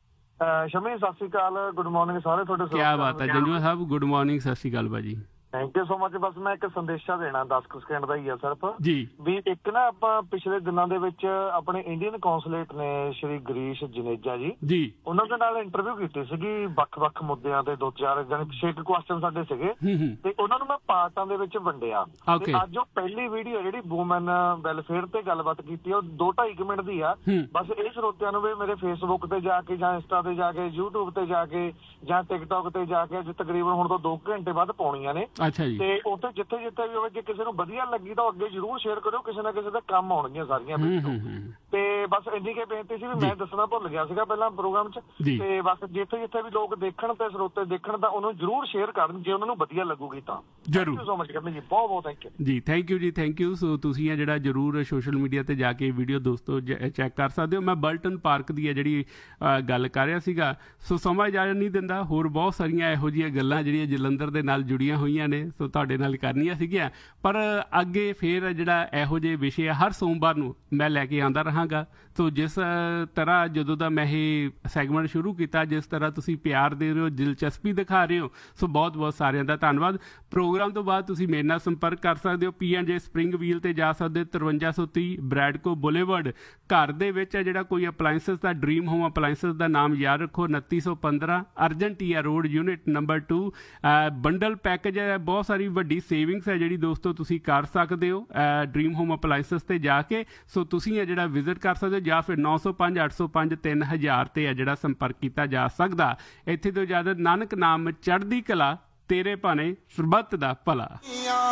I: ਸ਼ਮੀ ਸਤਿ ਸ਼੍ਰੀ ਅਕਾਲ, ਗੁੱਡ ਮਾਰਨਿੰਗ ਸਾਰੇ ਤੁਹਾਡੇ।
A: ਕਿਆ ਬਾਤ ਹੈ ਜੰਜੂ ਸਾਹਿਬ, ਗੁੱਡ ਮਾਰਨਿੰਗ, ਸਤਿ ਸ਼੍ਰੀ ਅਕਾਲ ਭਾਜੀ।
I: Thank you so much. ਬਸ ਮੈਂ ਇੱਕ ਸੰਦੇਸ਼ਾ ਦੇਣਾ ਦਸ ਕੁ ਸਕਿੰਟ ਦਾ ਹੀ ਆ ਸਿਰਫ
A: ਜੀ।
I: ਵੀ ਇੱਕ ਨਾ ਆਪਾਂ ਪਿਛਲੇ ਦਿਨਾਂ ਦੇ ਵਿੱਚ ਆਪਣੇ ਇੰਡੀਅਨ ਕੌਂਸੂਲੇਟ ਨੇ ਸ਼੍ਰੀ ਗਰੀਸ਼ ਜਨੇਜਾ ਜੀ ਜੀ ਉਹਨਾਂ ਦੇ ਨਾਲ ਇੰਟਰਵਿਊ ਕੀਤੀ ਸੀਗੀ ਵੱਖ-ਵੱਖ ਮੁੱਦਿਆਂ ਤੇ, ਦੋ ਚਾਰ ਜਾਨੀ ਛੇ ਕੁਐਸਚਨ ਸਾਡੇ ਸੀਗੇ ਤੇ ਉਹਨਾਂ ਨੂੰ ਮੈਂ ਪਾਰਟਾਂ ਦੇ ਵਿੱਚ ਵੰਡਿਆ। ਤੇ ਅੱਜ ਉਹ ਪਹਿਲੀ ਵੀਡੀਓ ਜਿਹੜੀ ਵੂਮਨ ਵੈਲਫੇਅਰ ਤੇ ਗੱਲਬਾਤ ਕੀਤੀ ਆ ਉਹ ਦੋ ਢਾਈ ਕੁ ਮਿੰਟ ਦੀ ਆ। ਬਸ ਇਹ ਸਰੋਤਿਆਂ ਨੂੰ ਵੀ ਮੇਰੇ ਫੇਸਬੁੱਕ ਤੇ ਜਾ ਕੇ ਜਾਂ ਇੰਸਟਾ ਤੇ ਜਾ ਕੇ, ਯੂਟਿਊਬ ਤੇ ਜਾ ਕੇ ਜਾਂ ਟਿਕਟੋਕ ਤੇ ਜਾ ਕੇ ਅੱਜ ਤਕਰੀਬਨ ਹੁਣ ਤੋਂ ਦੋ ਘੰਟੇ ਬਾਅਦ ਪਾਉਣੀਆਂ ਨੇ।
A: ਅੱਛਾ ਜੀ।
I: ਤੇ ਉੱਥੇ ਜਿੱਥੇ ਜਿੱਥੇ ਵੀ ਹੋਵੇ ਜੇ ਕਿਸੇ ਨੂੰ ਵਧੀਆ ਲੱਗੀ ਤਾਂ ਅੱਗੇ ਜ਼ਰੂਰ ਸ਼ੇਅਰ ਕਰਿਓ, ਕਿਸੇ ਨਾ ਕਿਸੇ ਦੇ ਕੰਮ ਆਉਣਗੀਆਂ ਸਾਰੀਆਂ ਵੀਡੀਓ। ਤੇ ਬਸ ਇੰਨੀ ਕੇ ਬੇਨਤੀ ਸੀ ਵੀ ਮੈਂ ਦੱਸਣਾ ਭੁੱਲ ਗਿਆ ਸੀਗਾ ਪਹਿਲਾਂ ਪ੍ਰੋਗਰਾਮ 'ਚ। ਤੇ ਬਸ ਜਿੱਥੇ ਜਿੱਥੇ ਵੀ ਲੋਕ ਦੇਖਣ ਤੇ ਸਰੋਤੇ ਦੇਖਣ ਤਾਂ ਉਹਨੂੰ ਜ਼ਰੂਰ ਸ਼ੇਅਰ ਕਰਨ ਜੇ ਉਹਨਾਂ ਨੂੰ ਵਧੀਆ ਲੱਗੂਗੀ ਤਾਂ।
A: ਜ਼ਰੂਰ
I: ਸੋ ਮਚ ਕਰਨੀ ਜੀ, ਬਹੁਤ ਬਹੁਤ ਥੈਂਕ ਯੂ
A: ਜੀ। ਥੈਂਕ ਯੂ ਜੀ, ਥੈਂਕ ਯੂ। ਸੋ ਤੁਸੀਂ ਇਹ ਜਿਹੜਾ ਜ਼ਰੂਰ ਸੋਸ਼ਲ ਮੀਡੀਆ ਤੇ ਜਾ ਕੇ ਵੀਡੀਓ ਦੋਸਤੋ ਚੈੱਕ ਕਰ ਸਕਦੇ ਹੋ। ਮੈਂ ਬਲਟਨ ਪਾਰਕ ਦੀ ਹੈ ਜਿਹੜੀ ਗੱਲ ਕਰ ਰਿਹਾ ਸੀਗਾ। ਸੋ ਸਮਾਂ ਇਜਾਜ਼ਤ ਨਹੀਂ ਦਿੰਦਾ, ਹੋਰ ਬਹੁਤ ਸਾਰੀਆਂ ਇਹੋ ਜਿਹੀਆਂ ਗੱਲਾਂ ਜਿਹੜੀਆਂ ਜਲੰਧਰ ਦੇ ਨਾਲ ਜੁੜੀਆਂ ਹੋਈਆਂ ਨੇ ਸੋ ਤੁਹਾਡੇ ਨਾਲ ਕਰਨੀਆਂ ਸੀਗੀਆਂ, ਪਰ ਅੱਗੇ ਫੇਰ ਜਿਹੜਾ ਇਹੋ ਜਿਹੇ ਵਿਸ਼ੇ ਹਰ ਸੋਮਵਾਰ ਨੂੰ ਮੈਂ ਲੈ ਕੇ ਆਉਂਦਾ ਰਹਾਂਗਾ। ਸੋ ਜਿਸ ਤਰ੍ਹਾਂ ਜਦੋਂ ਦਾ ਮੈਂ ਇਹ ਸੈਗਮੈਂਟ ਸ਼ੁਰੂ ਕੀਤਾ, ਜਿਸ ਤਰ੍ਹਾਂ ਤੁਸੀਂ ਪਿਆਰ ਦੇ ਰਹੇ ਹੋ, ਦਿਲਚਸਪੀ ਦਿਖਾ ਰਹੇ ਹੋ, ਸੋ ਬਹੁਤ ਬਹੁਤ ਸਾਰਿਆਂ ਦਾ ਧੰਨਵਾਦ। ਪ੍ਰੋਗਰਾਮ ਤੋਂ ਬਾਅਦ ਤੁਸੀਂ ਮੇਰੇ ਨਾਲ ਸੰਪਰਕ ਕਰ ਸਕਦੇ ਹੋ। ਪੀ ਐਂਡ ਜੇ ਸਪਰਿੰਗ ਵੀਲ ਤੇ ਜਾ ਸਕਦੇ, ਤਰਵੰਜਾ ਸੌ ਤੀਹ ਬ੍ਰੈਡਕੋ ਬੁਲੇਵਰਡ। ਘਰ ਦੇ ਵਿੱਚ ਹੈ ਜਿਹੜਾ ਕੋਈ ਅਪਲਾਇੰਸਸ ਦਾ, ਡ੍ਰੀਮ ਹੋਮ ਅਪਲਾਇੰਸਸ ਦਾ ਨਾਮ ਯਾਦ ਰੱਖੋ, ਉਨੱਤੀ ਸੌ ਪੰਦਰਾਂ ਅਰਜਨਟੀਆ road, unit number two. Bundle package ਹੈ, ਬਹੁਤ ਸਾਰੀ ਵੱਡੀ ਸੇਵਿੰਗਸ ਹੈ ਜਿਹੜੀ ਦੋਸਤੋ ਤੁਸੀਂ ਕਰ ਸਕਦੇ ਹੋ ਡ੍ਰੀਮ ਹੋਮ ਅਪਲਾਇੰਸਸ ਤੇ ਜਾ ਕੇ। ਸੋ ਤੁਸੀਂ ਹੈ ਜਿਹੜਾ ਵਿਜ਼ਿਟ ਕਰ ਸਕਦੇ ਹੋ, ਜਾਂ ਫਿਰ ਨੌ ਸੌ ਪੰਜ ਅੱਠ ਸੌ ਪੰਜ ਤਿੰਨ ਹਜ਼ਾਰ ਤੇ ਹੈ ਜਿਹੜਾ ਸੰਪਰਕ ਕੀਤਾ ਜਾ ਸਕਦਾ। ਇੱਥੇ ਤੋਂ ਇਜਾਜ਼ਤ, ਨਾਨਕ ਨਾਮ ਚੜ੍ਹਦੀ ਕਲਾ, ਤੇਰੇ ਭਾਣੇ ਸਰਬੱਤ ਦਾ ਭਲਾ।